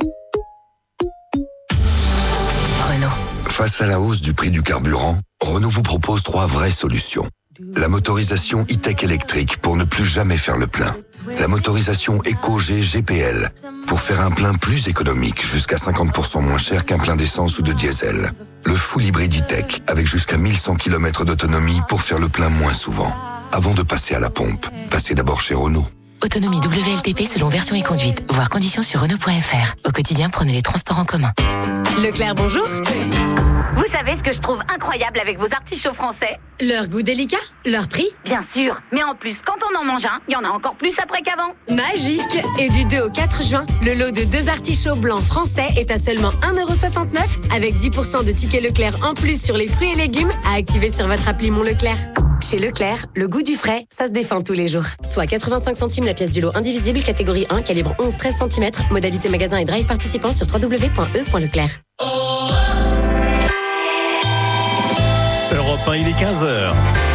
Renault. Face à la hausse du prix du carburant, Renault vous propose 3 vraies solutions. La motorisation e-tech électrique pour ne plus jamais faire le plein. La motorisation EcoG GPL pour faire un plein plus économique, jusqu'à 50% moins cher qu'un plein d'essence ou de diesel. Le full hybride e-tech avec jusqu'à 1100 km d'autonomie pour faire le plein moins souvent. Avant de passer à la pompe, passez d'abord chez Renault. Autonomie WLTP selon version et conduite. Voir conditions sur Renault.fr. Au quotidien, prenez les transports en commun. Leclerc, bonjour. Vous savez ce que je trouve incroyable avec vos artichauts français ? Leur goût délicat, leur prix. Bien sûr, mais en plus, quand on en mange un, il y en a encore plus après qu'avant. Magique. Et du 2 au 4 juin, le lot de 2 artichauts blancs français est à seulement 1,69€ avec 10% de tickets Leclerc en plus sur les fruits et légumes à activer sur votre appli Mon Leclerc. Chez Leclerc, le goût du frais, ça se défend tous les jours. Soit 85 centimes la pièce du lot indivisible, catégorie 1, calibre 11-13 cm, modalité magasin et drive participant sur www.e.leclerc. Europe 1, il est 15h.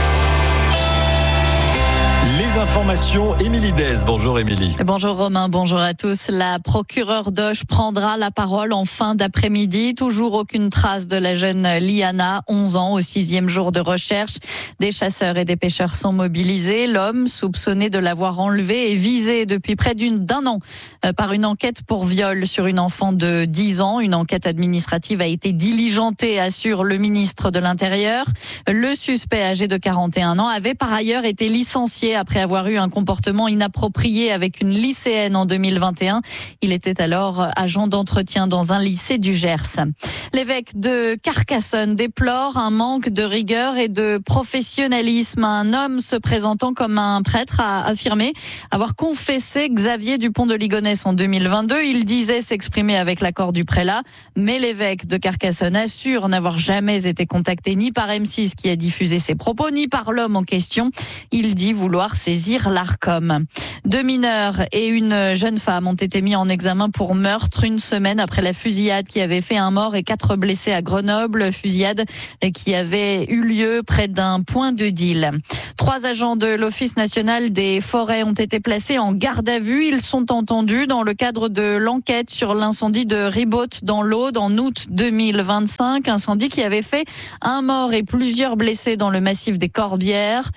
Les informations, Émilie Dez. Bonjour Émilie. Bonjour Romain, bonjour à tous. La procureure d'Auch prendra la parole en fin d'après-midi. Toujours aucune trace de la jeune Liana, 11 ans, au 6e jour de recherche. Des chasseurs et des pêcheurs sont mobilisés. L'homme, soupçonné de l'avoir enlevé, est visé depuis près d'un an par une enquête pour viol sur une enfant de 10 ans. Une enquête administrative a été diligentée, assure le ministre de l'Intérieur. Le suspect, âgé de 41 ans, avait par ailleurs été licencié après avoir eu un comportement inapproprié avec une lycéenne en 2021. Il était alors agent d'entretien dans un lycée du Gers. L'évêque de Carcassonne déplore un manque de rigueur et de professionnalisme. Un homme se présentant comme un prêtre a affirmé avoir confessé Xavier Dupont de Ligonnès en 2022. Il disait s'exprimer avec l'accord du prélat, mais l'évêque de Carcassonne assure n'avoir jamais été contacté ni par M6 qui a diffusé ses propos, ni par l'homme en question. Il dit vouloir saisir l'Arcom. 2 mineurs et une jeune femme ont été mis en examen pour meurtre une semaine après la fusillade qui avait fait un mort et 4 blessés à Grenoble. Fusillade qui avait eu lieu près d'un point de deal. 3 agents de l'Office national des forêts ont été placés en garde à vue. Ils sont entendus dans le cadre de l'enquête sur l'incendie de Ribaute dans l'Aude en août 2025. Incendie qui avait fait un mort et plusieurs blessés dans le massif des Corbières.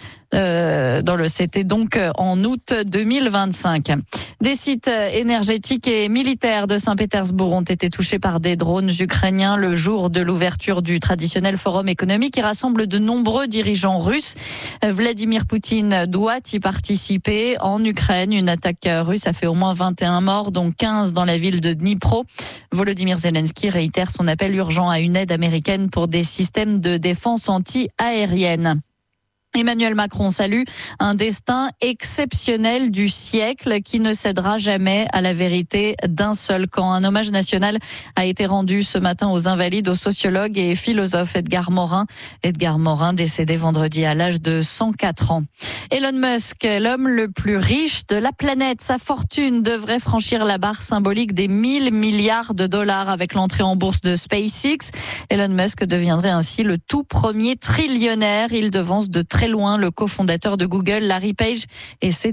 C'était donc en août 2025. Des sites énergétiques et militaires de Saint-Pétersbourg ont été touchés par des drones ukrainiens le jour de l'ouverture du traditionnel forum économique qui rassemble de nombreux dirigeants russes. Vladimir Poutine doit y participer. En Ukraine, une attaque russe a fait au moins 21 morts, dont 15 dans la ville de Dnipro. Volodymyr Zelensky réitère son appel urgent à une aide américaine pour des systèmes de défense anti-aérienne. Emmanuel Macron salue un destin exceptionnel du siècle qui ne cédera jamais à la vérité d'un seul camp. Un hommage national a été rendu ce matin aux Invalides, au sociologue et philosophe Edgar Morin. Edgar Morin, décédé vendredi à l'âge de 104 ans. Elon Musk, l'homme le plus riche de la planète. Sa fortune devrait franchir la barre symbolique des 1000 milliards de dollars avec l'entrée en bourse de SpaceX. Elon Musk deviendrait ainsi le tout premier trillionnaire. Il devance de très loin le cofondateur de Google, Larry Page, et ses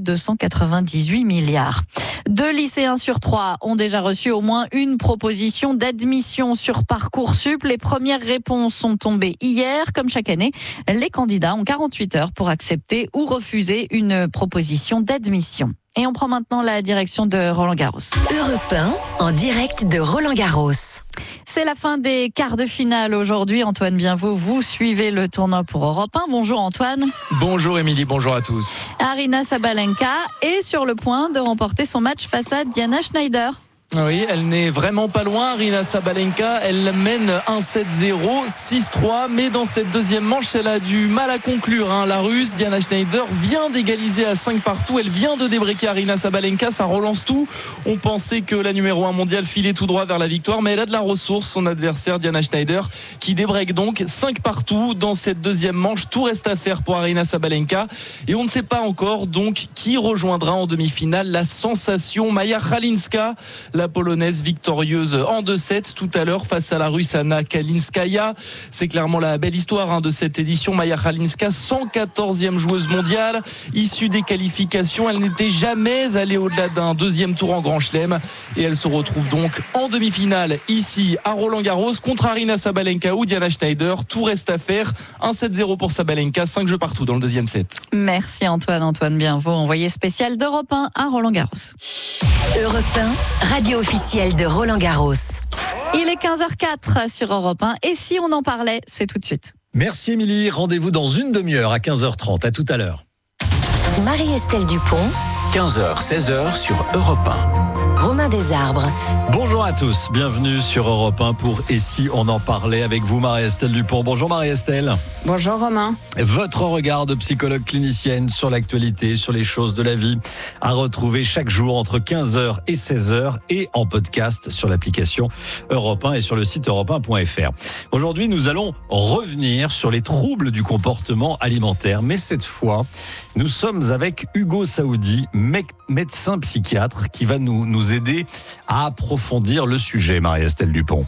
298 milliards. 2 lycéens sur 3 ont déjà reçu au moins une proposition d'admission sur Parcoursup. Les premières réponses sont tombées hier. Comme chaque année, les candidats ont 48 heures pour accepter ou refuser une proposition d'admission. Et on prend maintenant la direction de Roland-Garros. Europe 1, en direct de Roland-Garros. C'est la fin des quarts de finale aujourd'hui. Antoine Bienvaux, vous suivez le tournoi pour Europe 1. Bonjour Antoine. Bonjour Émilie, bonjour à tous. Aryna Sabalenka est sur le point de remporter son match face à Diana Schneider. Oui, elle n'est vraiment pas loin, Aryna Sabalenka. Elle mène 1-7-0, 6-3, mais dans cette deuxième manche, elle a du mal à conclure. La Russe, Diana Schneider, vient d'égaliser à 5 partout. Elle vient de débreaker Aryna Sabalenka, ça relance tout. On pensait que la numéro 1 mondiale filait tout droit vers la victoire, mais elle a de la ressource, son adversaire Diana Schneider, qui débreak donc 5 partout dans cette deuxième manche. Tout reste à faire pour Aryna Sabalenka. Et on ne sait pas encore donc qui rejoindra en demi-finale la sensation Maja Halinska, la Polonaise victorieuse en 2-7 tout à l'heure face à la Russe Anna Kalinskaya. C'est clairement la belle histoire de cette édition. Maja Halinska, 114e joueuse mondiale, issue des qualifications. Elle n'était jamais allée au-delà d'un deuxième tour en Grand Chelem et elle se retrouve donc en demi-finale ici à Roland-Garros contre Aryna Sabalenka ou Diana Schneider. Tout reste à faire. 1-7-0 pour Sabalenka, 5 jeux partout dans le deuxième set. Merci Antoine Bienvaux, envoyé spécial d'Europe 1 à Roland-Garros. Europe 1, radio officielle de Roland-Garros. Il est 15h04 sur Europe 1 et si on en parlait, c'est tout de suite. Merci Émilie, rendez-vous dans une demi-heure à 15h30. À tout à l'heure. Marie-Estelle Dupont. 15h, 16h sur Europe 1. Romain chemin des arbres. Bonjour à tous, bienvenue sur Europe 1 pour Et si on en parlait avec vous, Marie-Estelle Dupont. Bonjour Marie-Estelle. Bonjour Romain. Votre regard de psychologue clinicienne sur l'actualité, sur les choses de la vie, à retrouver chaque jour entre 15h et 16h et en podcast sur l'application Europe 1 et sur le site europe1.fr. Aujourd'hui, nous allons revenir sur les troubles du comportement alimentaire, mais cette fois, nous sommes avec Hugo Saoudi, médecin psychiatre, qui va nous aider à approfondir le sujet, Marie-Estelle Dupont.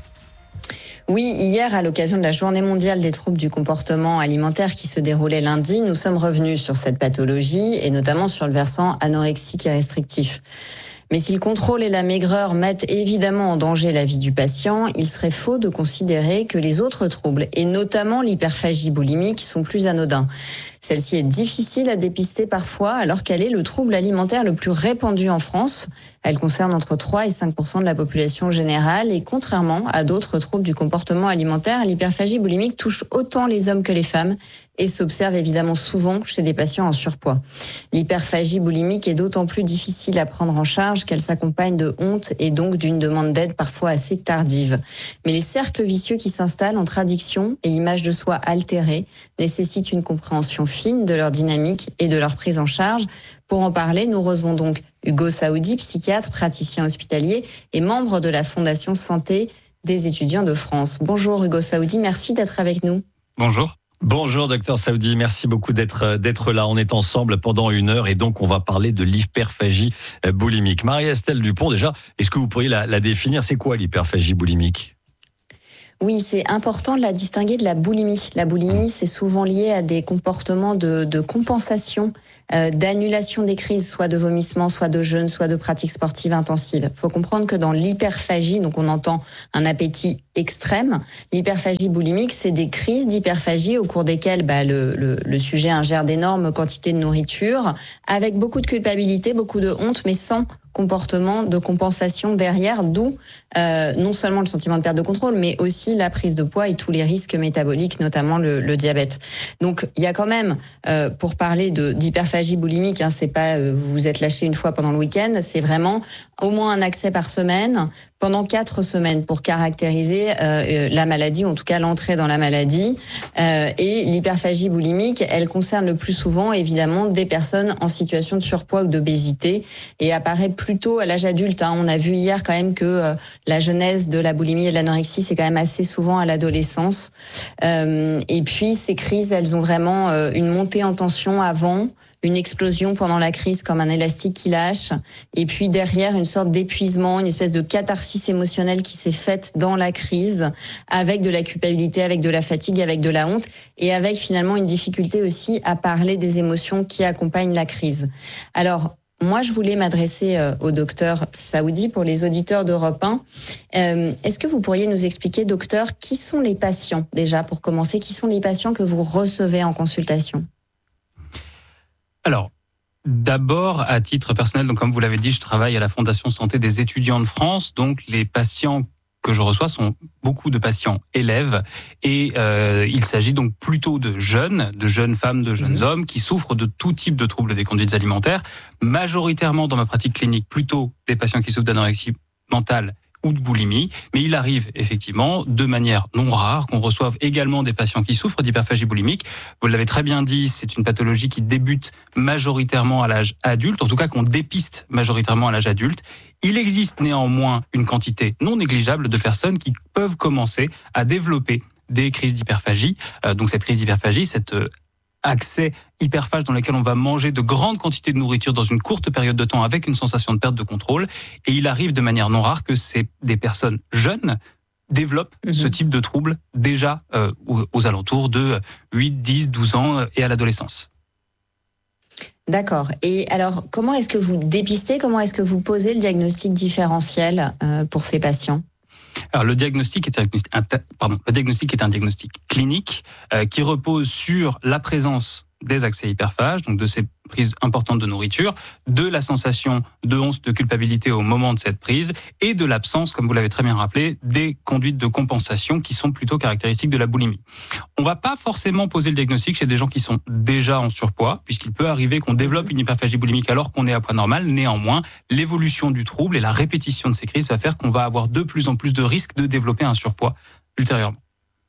Oui, hier, à l'occasion de la Journée mondiale des troubles du comportement alimentaire qui se déroulait lundi, nous sommes revenus sur cette pathologie et notamment sur le versant anorexique et restrictif. Mais si le contrôle et la maigreur mettent évidemment en danger la vie du patient, il serait faux de considérer que les autres troubles, et notamment l'hyperphagie boulimique, sont plus anodins. Celle-ci est difficile à dépister parfois, alors qu'elle est le trouble alimentaire le plus répandu en France. Elle concerne entre 3 et 5% de la population générale, et contrairement à d'autres troubles du comportement alimentaire, l'hyperphagie boulimique touche autant les hommes que les femmes et s'observe évidemment souvent chez des patients en surpoids. L'hyperphagie boulimique est d'autant plus difficile à prendre en charge qu'elle s'accompagne de honte et donc d'une demande d'aide parfois assez tardive. Mais les cercles vicieux qui s'installent entre addiction et image de soi altérée nécessitent une compréhension fine de leur dynamique et de leur prise en charge. Pour en parler, nous recevons donc Hugo Saoudi, psychiatre, praticien hospitalier et membre de la Fondation Santé des étudiants de France. Bonjour Hugo Saoudi, merci d'être avec nous. Bonjour. Bonjour docteur Saoudi, merci beaucoup d'être là. On est ensemble pendant 1 heure et donc on va parler de l'hyperphagie boulimique. Marie-Estelle Dupont, déjà, est-ce que vous pourriez la définir? C'est quoi l'hyperphagie boulimique? Oui, c'est important de la distinguer de la boulimie. La boulimie, c'est souvent lié à des comportements de compensation, d'annulation des crises, soit de vomissement, soit de jeûne, soit de pratiques sportives intensives. Il faut comprendre que dans l'hyperphagie, donc on entend un appétit extrême, l'hyperphagie boulimique, c'est des crises d'hyperphagie au cours desquelles le sujet ingère d'énormes quantités de nourriture, avec beaucoup de culpabilité, beaucoup de honte, mais sans comportement de compensation derrière, d'où non seulement le sentiment de perte de contrôle, mais aussi la prise de poids et tous les risques métaboliques, notamment le diabète. Donc il y a quand même, pour parler d'hyperphagie boulimique, c'est pas vous vous êtes lâché une fois pendant le week-end, c'est vraiment au moins un accès par semaine pendant 4 semaines pour caractériser la maladie, ou en tout cas l'entrée dans la maladie. Et l'hyperphagie boulimique, elle concerne le plus souvent évidemment des personnes en situation de surpoids ou d'obésité et apparaît plutôt à l'âge adulte. On a vu hier quand même que la genèse de la boulimie et de l'anorexie, c'est quand même assez souvent à l'adolescence. Et puis ces crises, elles ont vraiment une montée en tension avant, une explosion pendant la crise comme un élastique qui lâche, et puis derrière une sorte d'épuisement, une espèce de catharsis émotionnelle qui s'est faite dans la crise, avec de la culpabilité, avec de la fatigue, avec de la honte, et avec finalement une difficulté aussi à parler des émotions qui accompagnent la crise. Alors, moi, je voulais m'adresser au docteur Saoudi pour les auditeurs d'Europe 1. Est-ce que vous pourriez nous expliquer, docteur, qui sont les patients, déjà, pour commencer, qui sont les patients que vous recevez en consultation ? Alors, d'abord, à titre personnel, donc comme vous l'avez dit, je travaille à la Fondation Santé des étudiants de France. Donc, les patients que je reçois sont beaucoup de patients élèves et il s'agit donc plutôt de jeunes femmes, de jeunes hommes qui souffrent de tout type de troubles des conduites alimentaires. Majoritairement, dans ma pratique clinique, plutôt des patients qui souffrent d'anorexie mentale ou de boulimie, mais il arrive effectivement de manière non rare qu'on reçoive également des patients qui souffrent d'hyperphagie boulimique. Vous l'avez très bien dit, c'est une pathologie qui débute majoritairement à l'âge adulte, en tout cas qu'on dépiste majoritairement à l'âge adulte. Il existe néanmoins une quantité non négligeable de personnes qui peuvent commencer à développer des crises d'hyperphagie. Donc cette crise d'hyperphagie, cette accès hyperphage dans lequel on va manger de grandes quantités de nourriture dans une courte période de temps avec une sensation de perte de contrôle. Et il arrive de manière non rare que des personnes jeunes développent ce type de trouble déjà aux alentours de 8, 10, 12 ans et à l'adolescence. D'accord. Et alors, comment est-ce que vous dépistez, comment est-ce que vous posez le diagnostic différentiel pour ces patients ? Alors, le diagnostic est un diagnostic clinique qui repose sur la présence des accès hyperphages, donc de ces prise importante de nourriture, de la sensation de honte, de culpabilité au moment de cette prise et de l'absence, comme vous l'avez très bien rappelé, des conduites de compensation qui sont plutôt caractéristiques de la boulimie. On va pas forcément poser le diagnostic chez des gens qui sont déjà en surpoids, puisqu'il peut arriver qu'on développe une hyperphagie boulimique alors qu'on est à poids normal. Néanmoins, l'évolution du trouble et la répétition de ces crises va faire qu'on va avoir de plus en plus de risques de développer un surpoids ultérieurement.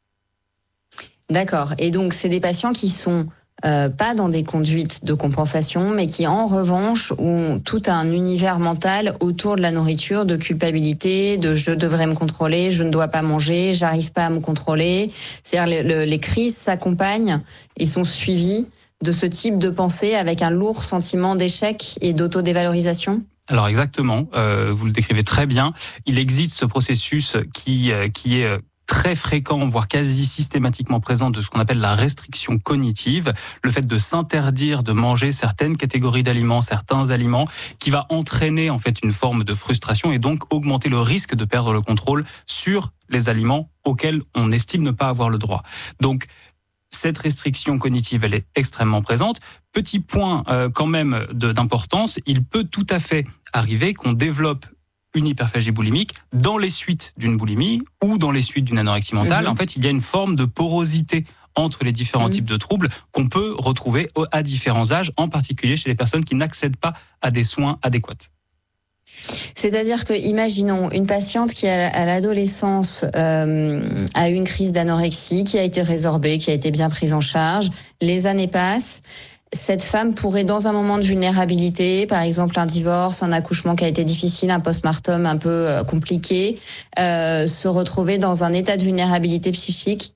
D'accord. Et donc, c'est des patients qui sont pas dans des conduites de compensation, mais qui, en revanche, ont tout un univers mental autour de la nourriture, de culpabilité, de je devrais me contrôler, je ne dois pas manger, j'arrive pas à me contrôler. C'est-à-dire, les crises s'accompagnent et sont suivies de ce type de pensée avec un lourd sentiment d'échec et d'autodévalorisation? Alors exactement, vous le décrivez très bien. Il existe ce processus qui est très fréquent, voire quasi systématiquement présent, de ce qu'on appelle la restriction cognitive, le fait de s'interdire de manger certaines catégories d'aliments, certains aliments, qui va entraîner en fait une forme de frustration et donc augmenter le risque de perdre le contrôle sur les aliments auxquels on estime ne pas avoir le droit. Donc, cette restriction cognitive, elle est extrêmement présente. Petit point quand même d'importance, il peut tout à fait arriver qu'on développe une hyperphagie boulimique dans les suites d'une boulimie ou dans les suites d'une anorexie mentale. En fait, il y a une forme de porosité entre les différents types de troubles qu'on peut retrouver à différents âges, en particulier chez les personnes qui n'accèdent pas à des soins adéquats. C'est-à-dire que, imaginons, une patiente qui, à l'adolescence, a eu une crise d'anorexie, qui a été résorbée, qui a été bien prise en charge, les années passent. Cette femme pourrait, dans un moment de vulnérabilité, par exemple un divorce, un accouchement qui a été difficile, un post-mortem un peu compliqué, se retrouver dans un état de vulnérabilité psychique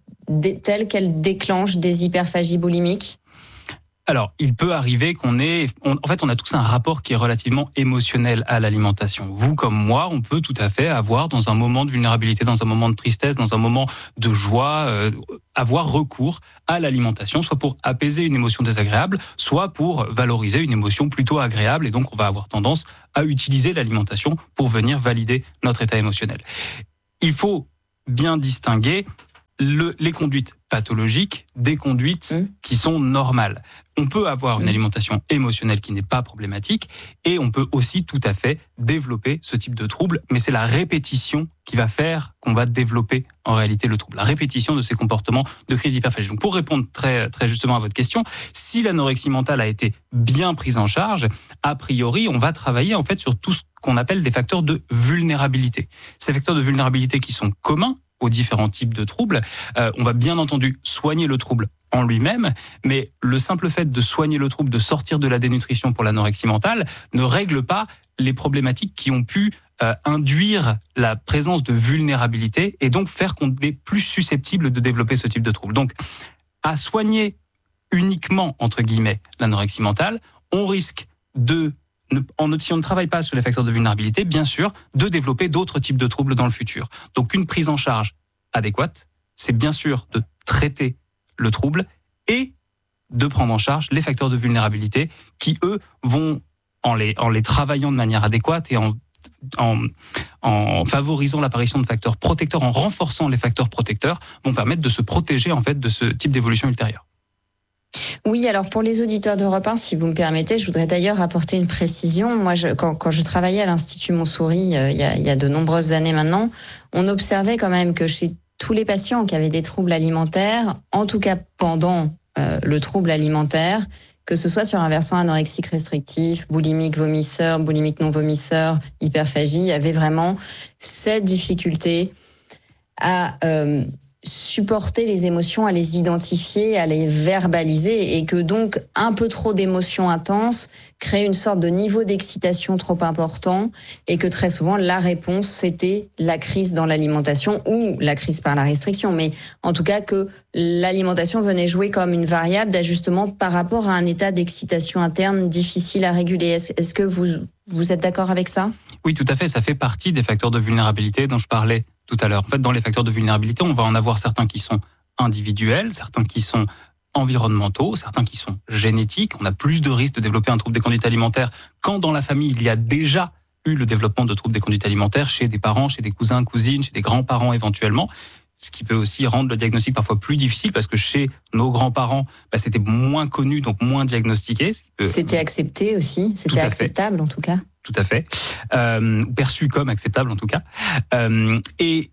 tel qu'elle déclenche des hyperphagies boulimiques. Alors, il peut arriver qu'on on a tous un rapport qui est relativement émotionnel à l'alimentation. Vous comme moi, on peut tout à fait avoir, dans un moment de vulnérabilité, dans un moment de tristesse, dans un moment de joie, avoir recours à l'alimentation, soit pour apaiser une émotion désagréable, soit pour valoriser une émotion plutôt agréable. Et donc, on va avoir tendance à utiliser l'alimentation pour venir valider notre état émotionnel. Il faut bien distinguer les conduites pathologiques des conduites qui sont normales. On peut avoir une alimentation émotionnelle qui n'est pas problématique et on peut aussi tout à fait développer ce type de trouble, mais c'est la répétition qui va faire qu'on va développer en réalité le trouble, la répétition de ces comportements de crise hyperphagique. Donc pour répondre très, très justement à votre question, si l'anorexie mentale a été bien prise en charge, a priori, on va travailler en fait sur tout ce qu'on appelle des facteurs de vulnérabilité. Ces facteurs de vulnérabilité qui sont communs aux différents types de troubles. On va bien entendu soigner le trouble en lui-même, mais le simple fait de soigner le trouble, de sortir de la dénutrition pour l'anorexie mentale, ne règle pas les problématiques qui ont pu induire la présence de vulnérabilité et donc faire qu'on est plus susceptible de développer ce type de trouble. Donc, à soigner uniquement, entre guillemets, l'anorexie mentale, on risque si on ne travaille pas sur les facteurs de vulnérabilité, bien sûr, de développer d'autres types de troubles dans le futur. Donc une prise en charge adéquate, c'est bien sûr de traiter le trouble et de prendre en charge les facteurs de vulnérabilité qui, eux, vont, en les travaillant de manière adéquate et en favorisant l'apparition de facteurs protecteurs, en renforçant les facteurs protecteurs, vont permettre de se protéger en fait de ce type d'évolution ultérieure. Oui, alors pour les auditeurs d'Europe 1, si vous me permettez, je voudrais d'ailleurs apporter une précision. Moi, quand je travaillais à l'Institut Montsouris, il y a de nombreuses années maintenant, on observait quand même que chez tous les patients qui avaient des troubles alimentaires, en tout cas pendant le trouble alimentaire, que ce soit sur un versant anorexique restrictif, boulimique vomisseur, boulimique non vomisseur, hyperphagie, il y avait vraiment cette difficulté à supporter les émotions, à les identifier, à les verbaliser, et que donc un peu trop d'émotions intenses crée une sorte de niveau d'excitation trop important, et que très souvent la réponse c'était la crise dans l'alimentation ou la crise par la restriction, mais en tout cas que l'alimentation venait jouer comme une variable d'ajustement par rapport à un état d'excitation interne difficile à réguler. Est-ce que vous êtes d'accord avec ça ? Oui, tout à fait, ça fait partie des facteurs de vulnérabilité dont je parlais tout à l'heure. En fait, dans les facteurs de vulnérabilité, on va en avoir certains qui sont individuels, certains qui sont environnementaux, certains qui sont génétiques. On a plus de risques de développer un trouble des conduites alimentaires quand dans la famille, il y a déjà eu le développement de troubles des conduites alimentaires chez des parents, chez des cousins, cousines, chez des grands-parents éventuellement. ce qui peut aussi rendre le diagnostic parfois plus difficile, parce que chez nos grands-parents, c'était moins connu, donc moins diagnostiqué. C'était accepté aussi, c'était acceptable en tout cas. Tout à fait, perçu comme acceptable en tout cas. Et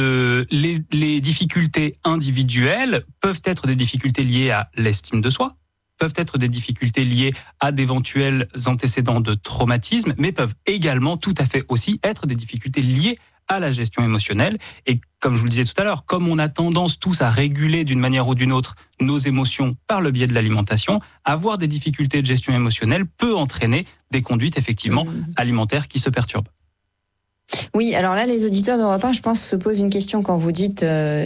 les difficultés individuelles peuvent être des difficultés liées à l'estime de soi, peuvent être des difficultés liées à d'éventuels antécédents de traumatisme, mais peuvent également tout à fait aussi être des difficultés liées à la gestion émotionnelle. Et comme je vous le disais tout à l'heure, comme on a tendance tous à réguler d'une manière ou d'une autre nos émotions par le biais de l'alimentation, avoir des difficultés de gestion émotionnelle peut entraîner des conduites effectivement alimentaires qui se perturbent. Oui, alors là, les auditeurs d'Europe 1, je pense, se posent une question quand vous dites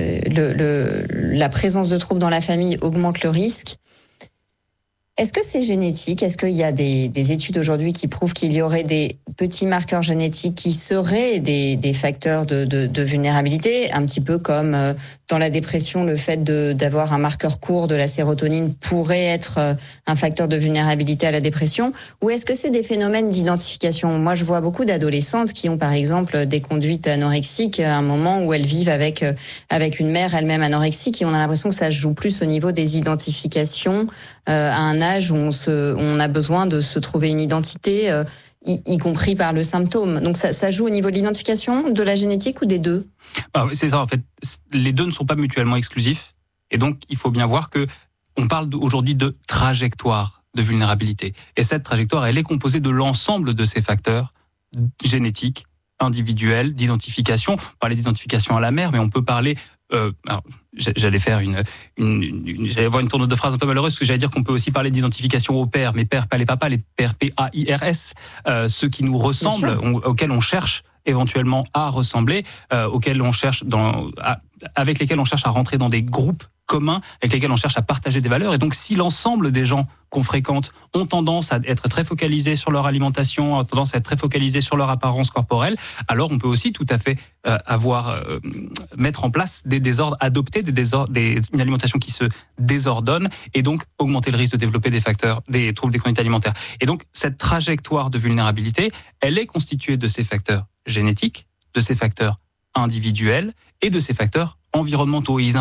la présence de troubles dans la famille augmente le risque. Est-ce que c'est génétique ? Est-ce qu'il y a des études aujourd'hui qui prouvent qu'il y aurait des petits marqueurs génétiques qui seraient des facteurs de vulnérabilité, un petit peu comme dans la dépression, le fait d'avoir un marqueur court de la sérotonine pourrait être un facteur de vulnérabilité à la dépression ? Ou est-ce que c'est des phénomènes d'identification ? Moi, je vois beaucoup d'adolescentes qui ont par exemple des conduites anorexiques à un moment où elles vivent avec une mère elle-même anorexique, et on a l'impression que ça se joue plus au niveau des identifications à un âge où on a besoin de se trouver une identité, y compris par le symptôme. Donc ça joue au niveau de l'identification, de la génétique ou des deux ? C'est ça en fait. Les deux ne sont pas mutuellement exclusifs. Et donc il faut bien voir que on parle aujourd'hui de trajectoire de vulnérabilité. Et cette trajectoire, elle est composée de l'ensemble de ces facteurs génétiques, individuels, d'identification. On parlait d'identification à la mère, mais on peut parler... alors, j'allais faire j'allais avoir une tournure de phrase un peu malheureuse, parce que j'allais dire qu'on peut aussi parler d'identification aux pères, mais pères, pas les papas, les pères PAIRS, ceux qui nous ressemblent, auxquels on cherche éventuellement à ressembler, auxquels on cherche avec lesquels on cherche à rentrer dans des groupes communs, avec lesquels on cherche à partager des valeurs. Et donc, si l'ensemble des gens qu'on fréquente ont tendance à être très focalisés sur leur alimentation, ont tendance à être très focalisés sur leur apparence corporelle, alors on peut aussi tout à fait mettre en place des désordres, adopter une alimentation qui se désordonne, et donc augmenter le risque de développer des troubles des conduites alimentaires. Et donc, cette trajectoire de vulnérabilité, elle est constituée de ces facteurs génétiques, de ces facteurs individuels et de ces facteurs environnementaux.